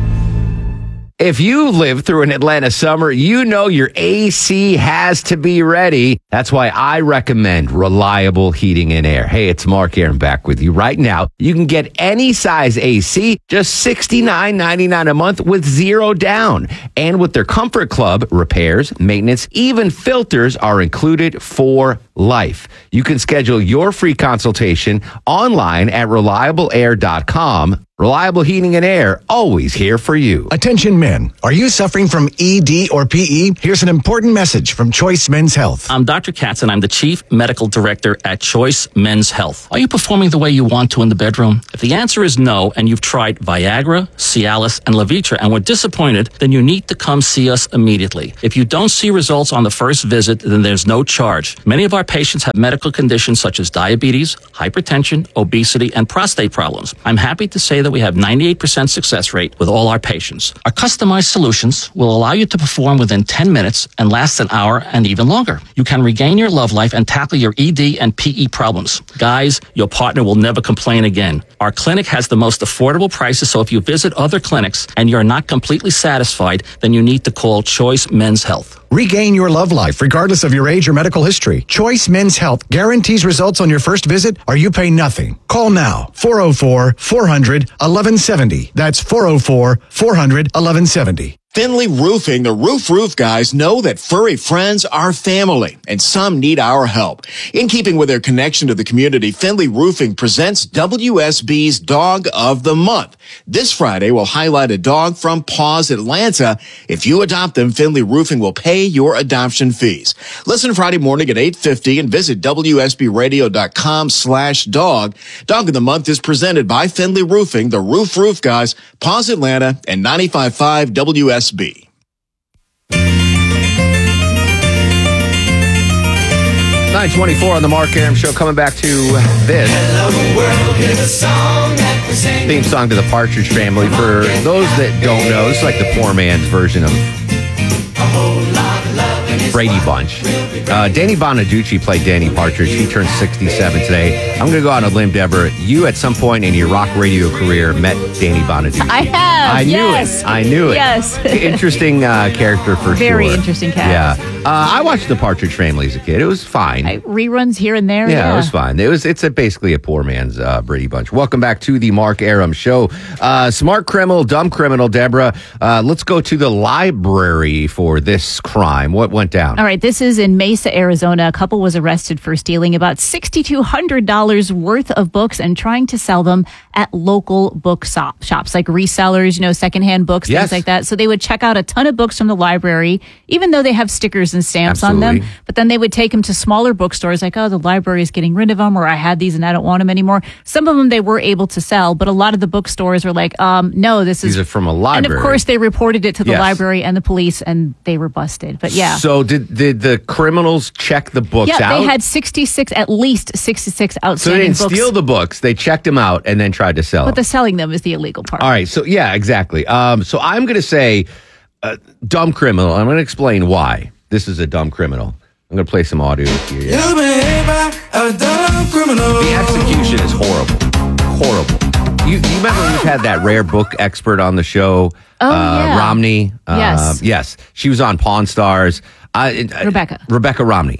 Speaker 13: If you live through an Atlanta summer, you know your A C has to be ready. That's why I recommend Reliable Heating and Air. Hey, it's Mark Aaron back with you right now. You can get any size A C, just sixty-nine ninety-nine a month with zero down. And with their Comfort Club, repairs, maintenance, even filters are included for life. You can schedule your free consultation online at reliable air dot com. Reliable Heating and Air, always here for you.
Speaker 3: Attention men, are you suffering from E D or P E? Here's an important message from Choice Men's Health.
Speaker 6: I'm Doctor Katz, and I'm the Chief Medical Director at Choice Men's Health. Are you performing the way you want to in the bedroom? If the answer is no, and you've tried Viagra, Cialis, and Levitra and were disappointed, then you need to come see us immediately. If you don't see results on the first visit, then there's no charge. Many of our patients have medical conditions such as diabetes, hypertension, obesity, and prostate problems. I'm happy to say that we have ninety-eight percent success rate with all our patients. Our customized solutions will allow you to perform within ten minutes and last an hour and even longer. You can regain your love life and tackle your E D and P E problems. Guys, your partner will never complain again. Our clinic has the most affordable prices, so if you visit other clinics and you're not completely satisfied, then you need to call Choice Men's Health.
Speaker 3: Regain your love life regardless of your age or medical history. Choice Men's Health guarantees results on your first visit or you pay nothing. Call now, four oh four, four hundred, eleven seventy. That's four oh four, four hundred, eleven seventy.
Speaker 20: Finley Roofing, the Roof Roof guys, know that furry friends are family, and some need our help. In keeping with their connection to the community, Finley Roofing presents W S B's Dog of the Month. This Friday, we'll highlight a dog from Paws Atlanta. If you adopt them, Finley Roofing will pay your adoption fees. Listen Friday morning at eight fifty and visit W S B radio dot com slash dog. Dog of the Month is presented by Finley Roofing, the Roof Roof guys, Paws Atlanta, and ninety-five point five W S B.
Speaker 13: nine twenty-four on the Mark Aram Show. Coming back to this
Speaker 21: Hello world, here's a song that we sing.
Speaker 13: theme song to the Partridge Family. For those that don't know, this is like the poor man's version of Brady Bunch. Uh, Danny Bonaducci played Danny Partridge. He turned sixty-seven today. I'm going to go out on a limb, Deborah. You, at some point in your rock radio career, met Danny Bonaducci.
Speaker 17: I have.
Speaker 13: I knew
Speaker 17: yes.
Speaker 13: it. I knew it.
Speaker 17: Yes.
Speaker 13: Interesting uh, character for
Speaker 17: Very
Speaker 13: sure.
Speaker 17: interesting cast.
Speaker 13: Yeah. Uh, I watched the Partridge Family as a kid. It was fine.
Speaker 17: I, reruns here and there.
Speaker 13: Yeah,
Speaker 17: Yeah,
Speaker 13: it was fine. It was. It's a, basically a poor man's uh, Brady Bunch. Welcome back to the Mark Aram Show. Uh, smart criminal, dumb criminal, Deborah. Uh, let's go to the library for this crime. What went down?
Speaker 17: All right, this is in Mesa, Arizona. A couple was arrested for stealing about six thousand two hundred dollars worth of books and trying to sell them at local book shop, shops, like resellers, you know, secondhand books,
Speaker 13: Yes.
Speaker 17: things like that. So they would check out a ton of books from the library, even though they have stickers and stamps on them.
Speaker 13: Absolutely.
Speaker 17: But then they would take them to smaller bookstores like, oh, the library is getting rid of them, or I had these and I don't want them anymore. Some of them they were able to sell, but a lot of the bookstores were like, um, no, this is...
Speaker 13: These are from a library.
Speaker 17: And of course, they reported it to the
Speaker 13: Yes.
Speaker 17: library and the police, and they were busted. But yeah.
Speaker 13: So did did the criminals check the books
Speaker 17: yeah,
Speaker 13: out?
Speaker 17: they had sixty-six, at least sixty-six
Speaker 13: so they
Speaker 17: outstanding
Speaker 13: didn't
Speaker 17: books.
Speaker 13: steal the books. They checked them out and then tried to sell
Speaker 17: But
Speaker 13: them.
Speaker 17: the selling them is the illegal part.
Speaker 13: All right. So yeah, exactly. Um, so I'm going to say uh, dumb criminal. I'm going to explain why this is a dumb criminal. I'm going to play some audio here. Yeah.
Speaker 21: You behave like a dumb criminal.
Speaker 13: The execution is horrible. Horrible. You, you remember we've had that rare book expert on the show?
Speaker 17: Oh,
Speaker 13: uh,
Speaker 17: yeah.
Speaker 13: Romney. Uh,
Speaker 17: Yes.
Speaker 13: Yes. She was on Pawn Stars. Uh, uh,
Speaker 17: Rebecca.
Speaker 13: Rebecca Romney.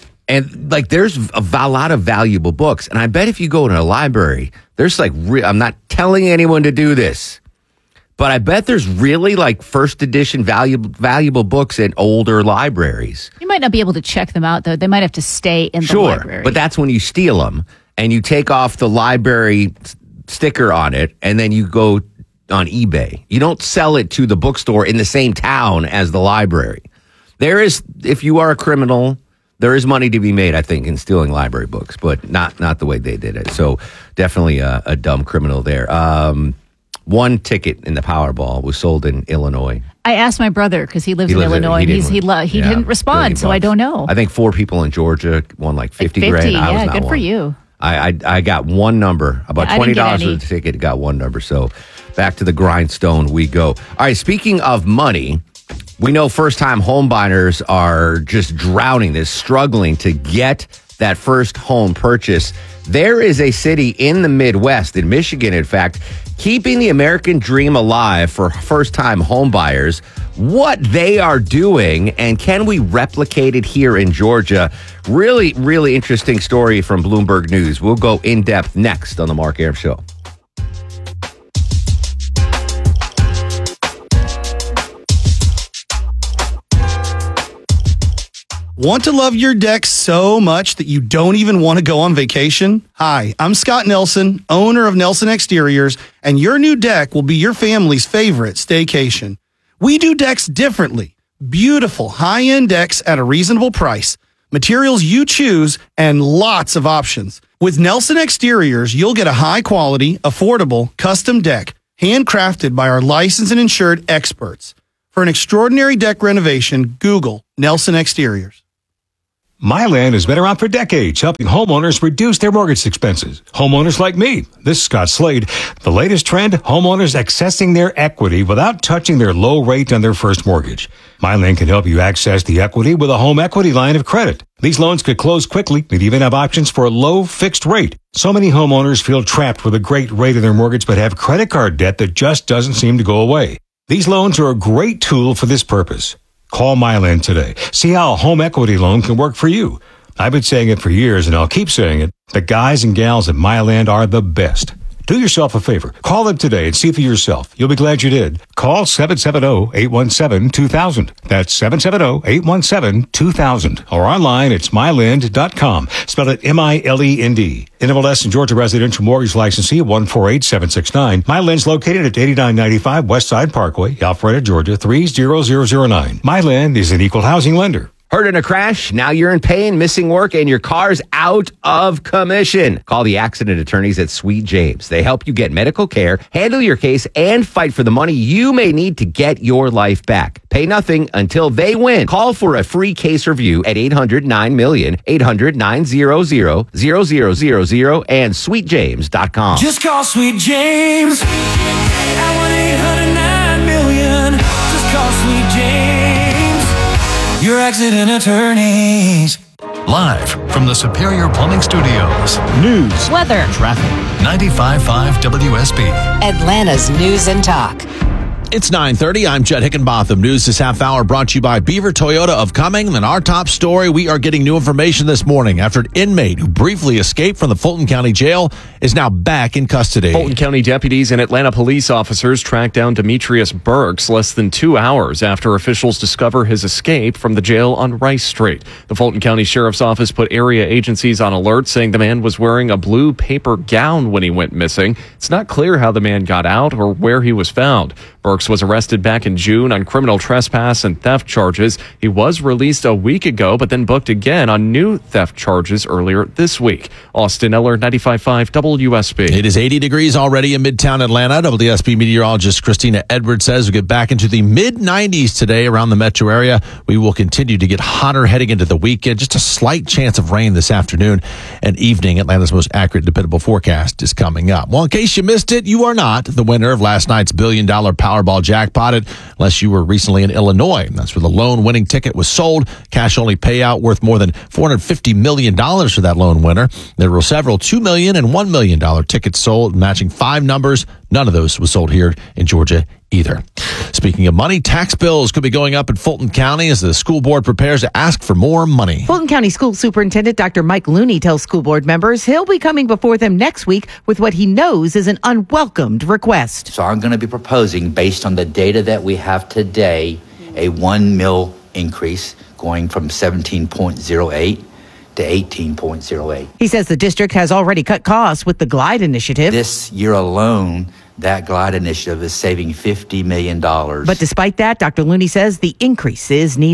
Speaker 13: And like, there's a, a lot of valuable books. And I bet if you go to a library, there's like, re- I'm not telling anyone to do this, but I bet there's really like first edition valuable, valuable books in older libraries.
Speaker 17: You might not be able to check them out, though. They might have to stay in the
Speaker 13: Sure,
Speaker 17: library.
Speaker 13: but that's when you steal them and you take off the library s- sticker on it, and then you go on eBay. You don't sell it to the bookstore in the same town as the library. There is, if you are a criminal, there is money to be made, I think, in stealing library books, but not not the way they did it. So definitely a, a dumb criminal there. Um, One ticket in the Powerball was sold in Illinois.
Speaker 17: I asked my brother because he lives
Speaker 13: He
Speaker 17: in
Speaker 13: lives in-
Speaker 17: Illinois,
Speaker 13: he
Speaker 17: and he's, he
Speaker 13: didn't-
Speaker 17: lo- he
Speaker 13: yeah,
Speaker 17: didn't respond,
Speaker 13: billion
Speaker 17: so I
Speaker 13: bucks.
Speaker 17: don't know.
Speaker 13: I think four people in Georgia won like fifty,
Speaker 17: fifty,
Speaker 13: grand. I was
Speaker 17: yeah,
Speaker 13: not
Speaker 17: good for
Speaker 13: one.
Speaker 17: you.
Speaker 13: I, I I got one number, about
Speaker 17: Yeah, I
Speaker 13: twenty
Speaker 17: didn't get
Speaker 13: dollars
Speaker 17: any.
Speaker 13: for the ticket. Got one number. So back to the grindstone we go. All right. Speaking of money, we know first-time home buyers are just drowning this, struggling to get that first home purchase. There is a city in the Midwest, in Michigan, in fact, keeping the American dream alive for first-time home buyers. What they are doing, and can we replicate it here in Georgia? Really, really interesting story from Bloomberg News. We'll go in depth next on the Mark Arum Show.
Speaker 2: Want to love your deck so much that you don't even want to go on vacation? Hi, I'm Scott Nelson, owner of Nelson Exteriors, and your new deck will be your family's favorite staycation. We do decks differently. Beautiful, high-end decks at a reasonable price. Materials you choose, and lots of options. With Nelson Exteriors, you'll get a high-quality, affordable, custom deck, handcrafted by our licensed and insured experts. For an extraordinary deck renovation, Google Nelson Exteriors.
Speaker 11: Myland has been around for decades, helping homeowners reduce their mortgage expenses. Homeowners like me. This is Scott Slade. The latest trend, homeowners accessing their equity without touching their low rate on their first mortgage. Myland can help you access the equity with a home equity line of credit. These loans could close quickly and even have options for a low fixed rate. So many homeowners feel trapped with a great rate in their mortgage but have credit card debt that just doesn't seem to go away. These loans are a great tool for this purpose. Call Myland today. See how a home equity loan can work for you. I've been saying it for years, and I'll keep saying it. The guys and gals at Myland are the best. Do yourself a favor. Call them today and see for yourself. You'll be glad you did. Call seven seven zero, eight one seven, two thousand. That's seven seven zero, eight one seven, two thousand. Or online, it's myland dot com. Spell it M I L E N D. N M L S and Georgia Residential Mortgage Licensee one four eight seven six nine. Myland's located at eighty-nine ninety-five West Side Parkway, Alpharetta, Georgia three zero zero zero nine. Myland is an equal housing lender.
Speaker 13: Hurt in a crash? Now you're in pain, missing work, and your car's out of commission. Call the accident attorneys at Sweet James. They help you get medical care, handle your case, and fight for the money you may need to get your life back. Pay nothing until they win. Call for a free case review at eight hundred nine million, eight hundred nine hundred, zero zero zero zero, and sweet james dot com.
Speaker 21: Just call Sweet James at one eight hundred nine million. Just call Sweet James, your accident attorneys.
Speaker 25: Live from the Superior Plumbing Studios. News,
Speaker 14: weather,
Speaker 25: traffic. ninety-five point five W S B.
Speaker 18: Atlanta's News and Talk.
Speaker 4: It's nine thirty. I'm Judd Hickenbotham. News this half hour brought to you by Beaver Toyota of Cumming. And our top story, we are getting new information this morning after an inmate who briefly escaped from the Fulton County Jail is now back in custody.
Speaker 16: Fulton County deputies and Atlanta police officers tracked down Demetrius Burks less than two hours after officials discover his escape from the jail on Rice Street. The Fulton County Sheriff's Office put area agencies on alert, saying the man was wearing a blue paper gown when he went missing. It's not clear how the man got out or where he was found. Burks was arrested back in June on criminal trespass and theft charges. He was released a week ago, but then booked again on new theft charges earlier this week. Austin Eller, ninety-five point five W S B.
Speaker 4: It is eighty degrees already in Midtown Atlanta. W S B meteorologist Christina Edwards says we get back into the mid nineties today around the metro area. We will continue to get hotter heading into the weekend. Just a slight chance of rain this afternoon and evening. Atlanta's most accurate, dependable forecast is coming up. Well, in case you missed it, you are not the winner of last night's billion dollar Powerball jackpot, unless you were recently in Illinois. That's where the lone winning ticket was sold. Cash only payout worth more than four hundred fifty million dollars for that lone winner. There were several two million dollars and one million dollars tickets sold, matching five numbers. None of those was sold here in Georgia either. Speaking of money, tax bills could be going up in Fulton County as the school board prepares to ask for more money.
Speaker 22: Fulton County School Superintendent Doctor Mike Looney tells school board members he'll be coming before them next week with what he knows is an unwelcomed request.
Speaker 23: So I'm going to be proposing, based on the data that we have today, a one mil increase going from seventeen point zero eight to eighteen point zero eight.
Speaker 22: He says the district has already cut costs with the GLIDE initiative.
Speaker 23: This year alone, that GLIDE initiative is saving fifty million dollars.
Speaker 22: But despite that, Doctor Looney says the increase is needed.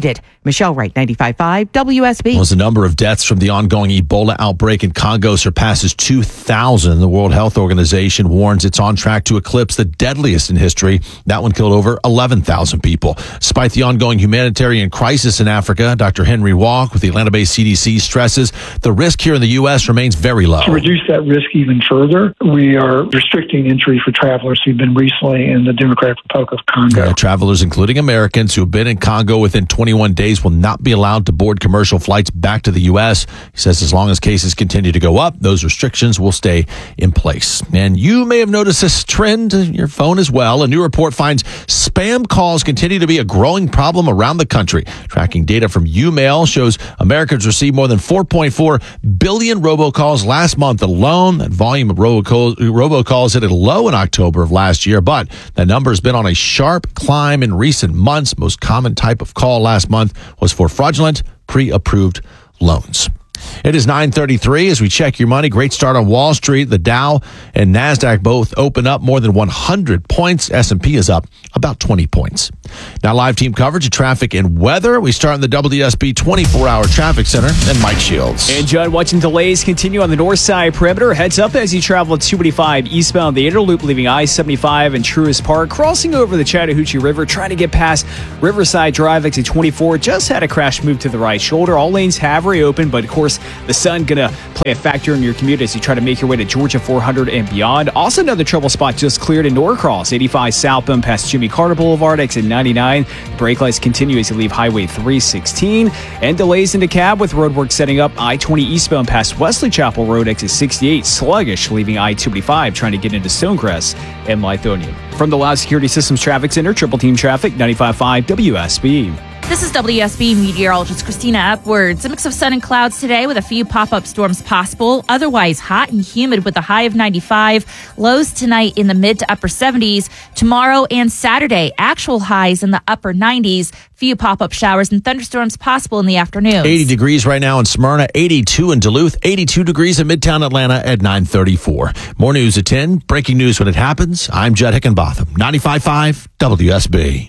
Speaker 22: Michelle Wright, ninety-five point five W S B.
Speaker 4: Well, as the number of deaths from the ongoing Ebola outbreak in Congo surpasses two thousand, the World Health Organization warns it's on track to eclipse the deadliest in history. That one killed over eleven thousand people. Despite the ongoing humanitarian crisis in Africa, Doctor Henry Walk with the Atlanta-based C D C stresses the risk here in the U S remains very low.
Speaker 1: To reduce that risk even further, we are restricting entry for travelers who've been recently in the Democratic Republic of Congo.
Speaker 4: Yeah, travelers, including Americans who have been in Congo within twenty-one days, will not be allowed to board commercial flights back to the U S. He says as long as cases continue to go up, those restrictions will stay in place. And you may have noticed this trend in your phone as well. A new report finds spam calls continue to be a growing problem around the country. Tracking data from YouMail shows Americans received more than four point four billion robocalls last month alone. That volume of robocalls, robocalls hit a low in October of last year, but that number has been on a sharp climb in recent months. Most common type of call last month was for fraudulent pre-approved loans. It is nine thirty-three as we check your money. Great start on Wall Street. The Dow and NASDAQ both open up more than one hundred points. S and P is up about twenty points. Now live team coverage of traffic and weather. We start in the W S B twenty-four hour traffic center and Mike Shields.
Speaker 5: And Judd, watching delays continue on the north side perimeter. Heads up as you travel two eighty-five eastbound the Interloop, leaving I seventy-five and Truist Park, crossing over the Chattahoochee River, trying to get past Riverside Drive. Exit twenty-four just had a crash move to the right shoulder. All lanes have reopened, but of course the sun gonna play a factor in your commute as you try to make your way to Georgia four hundred and beyond. Also another trouble spot just cleared in Norcross, eighty-five southbound past Jimmy Carter Boulevard, exit ninety-nine. Brake lights continue as you leave Highway three sixteen. And delays into cab with roadwork setting up I twenty eastbound past Wesley Chapel Road, exit sixty-eight. Sluggish leaving I two eighty-five trying to get into Stonecrest and Lithonia. From the Loud Security Systems Traffic Center, Triple Team Traffic, ninety-five point five W S B.
Speaker 17: This is W S B meteorologist Christina Upwards. A mix of sun and clouds today with a few pop-up storms possible. Otherwise hot and humid with a high of ninety-five. Lows tonight in the mid to upper seventies. Tomorrow and Saturday, actual highs in the upper nineties. Few pop-up showers and thunderstorms possible in the afternoon.
Speaker 4: eighty degrees right now in Smyrna, eighty-two in Duluth, eighty-two degrees in Midtown Atlanta at nine thirty-four. More news at ten. Breaking news when it happens. I'm Judd Hickenbotham, ninety-five point five W S B.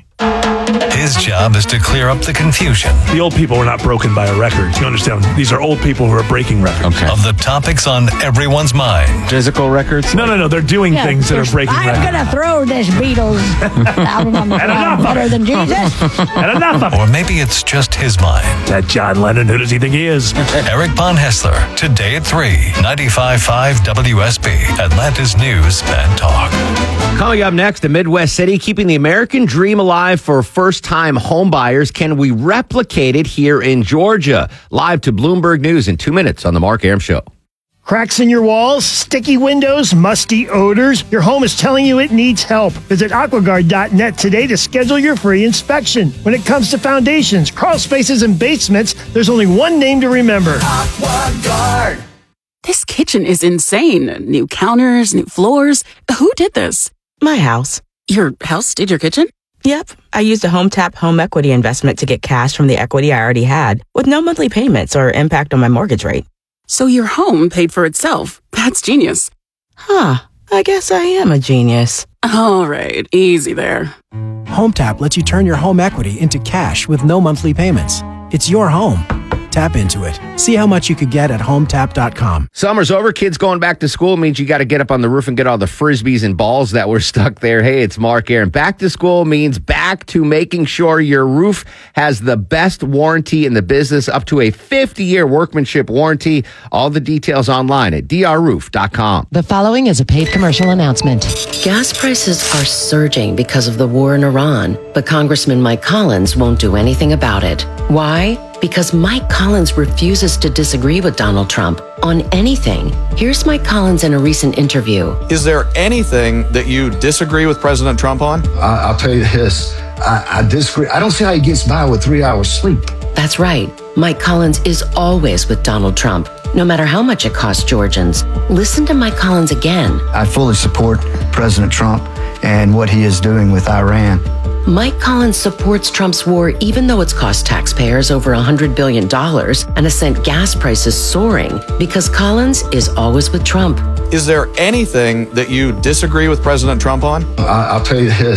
Speaker 25: His job is to clear up the confusion.
Speaker 7: The old people were not broken by a record. You understand? These are old people who are breaking records.
Speaker 25: Okay. Of the topics on everyone's mind.
Speaker 7: Physical records? No, no, no. They're doing
Speaker 8: Yeah,
Speaker 7: things that are breaking
Speaker 8: I'm
Speaker 7: records.
Speaker 8: going to throw this Beatles album on the
Speaker 7: And
Speaker 8: ground
Speaker 7: enough of
Speaker 8: better
Speaker 7: it.
Speaker 8: than Jesus.
Speaker 7: And enough of it.
Speaker 25: Or maybe it's just his mind.
Speaker 7: That John Lennon, who does he think he is?
Speaker 25: Eric Von Hessler, today at three, ninety-five point five W S B, Atlanta's News and Talk.
Speaker 13: Coming up next, a Midwest city keeping the American dream alive for first-time home buyers. Can we replicate it here in Georgia? Live to Bloomberg News in two minutes on The Mark Arum Show.
Speaker 15: Cracks in your walls, sticky windows, musty odors. Your home is telling you it needs help. Visit aquaguard dot net today to schedule your free inspection. When it comes to foundations, crawl spaces, and basements, there's only one name to remember.
Speaker 24: AquaGuard. This kitchen is insane. New counters, new floors. Who did this?
Speaker 26: My house.
Speaker 24: Your house did your kitchen?
Speaker 26: Yep. I used a HomeTap home equity investment to get cash from the equity I already had with no monthly payments or impact on my mortgage rate.
Speaker 24: So your home paid for itself. That's genius.
Speaker 26: Huh. I guess I am a genius.
Speaker 24: All right. Easy there.
Speaker 27: HomeTap lets you turn your home equity into cash with no monthly payments. It's your home. Tap into it. See how much you could get at home tap dot com.
Speaker 13: Summer's over. Kids going back to school means you got to get up on the roof and get all the frisbees and balls that were stuck there. Hey, it's Mark Arum. Back to school means back to making sure your roof has the best warranty in the business, up to a fifty-year workmanship warranty. All the details online at d r roof dot com.
Speaker 18: The following is a paid commercial announcement. Gas prices are surging because of the war in Iran, but Congressman Mike Collins won't do anything about it. Why? Because Mike Collins refuses to disagree with Donald Trump on anything. Here's Mike Collins in a recent interview.
Speaker 28: Is there anything that you disagree with President Trump on?
Speaker 29: I, I'll tell you this. I, I disagree. I don't see how he gets by with three hours sleep.
Speaker 18: That's right. Mike Collins is always with Donald Trump, no matter how much it costs Georgians. Listen to Mike Collins again.
Speaker 29: I fully support President Trump and what he is doing with Iran.
Speaker 18: Mike Collins supports Trump's war even though it's cost taxpayers over one hundred billion dollars and has sent gas prices soaring because Collins is always with Trump.
Speaker 28: Is there anything that you disagree with President Trump on?
Speaker 29: I, I'll tell you this.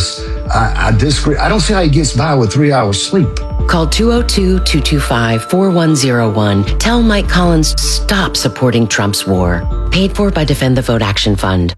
Speaker 29: I, I disagree. I don't see how he gets by with three hours sleep.
Speaker 18: Call two oh two, two two five, four one oh one. Tell Mike Collins to stop supporting Trump's war. Paid for by Defend the Vote Action Fund.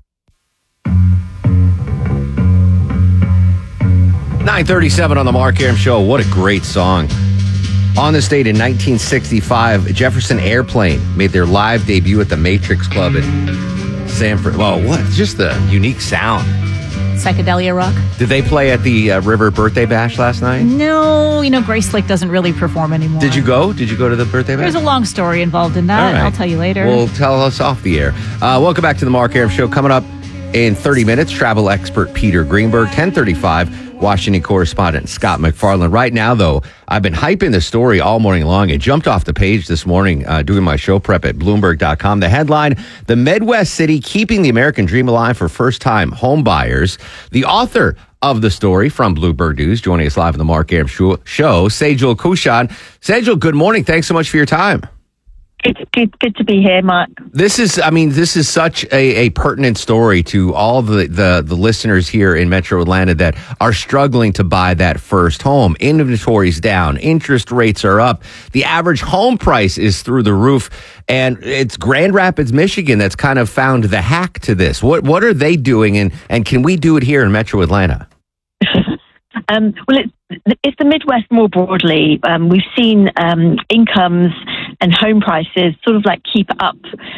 Speaker 13: nine thirty-seven on the Mark Aram Show. What a great song. On this date in nineteen sixty-five, Jefferson Airplane made their live debut at the Matrix Club in Sanford. Well, what? Just the unique sound.
Speaker 17: Psychedelia rock.
Speaker 13: Did they play at the uh, River Birthday Bash last night?
Speaker 17: No, you know, Grace Lake doesn't really perform anymore.
Speaker 13: Did you go? Did you go to the birthday bash?
Speaker 17: There's a long story involved in that.
Speaker 13: All right.
Speaker 17: I'll tell you later.
Speaker 13: Well, tell us off the air. Uh, welcome back to the Mark Aram Show. Coming up in thirty minutes, travel expert Peter Greenberg, ten thirty-five, Washington correspondent Scott McFarland. Right now, though, I've been hyping the story all morning long. It jumped off the page this morning uh, doing my show prep at Bloomberg dot com. The headline, The Midwest City Keeping the American Dream Alive for First-Time Home Buyers. The author of the story from Bloomberg News, joining us live on the Mark Aram Show, Sejal Kushan. Sejal, good morning. Thanks so much for your time.
Speaker 2: It's good, good to be here, Mark.
Speaker 13: This is, I mean, this is such a, a pertinent story to all the, the, the listeners here in Metro Atlanta that are struggling to buy that first home. Inventory's down. Interest rates are up. The average home price is through the roof. And it's Grand Rapids, Michigan that's kind of found the hack to this. What what are they doing, and, and can we do it here in Metro Atlanta?
Speaker 2: Um, well, it's, it's the Midwest more broadly. Um, we've seen um, incomes and home prices sort of like keep up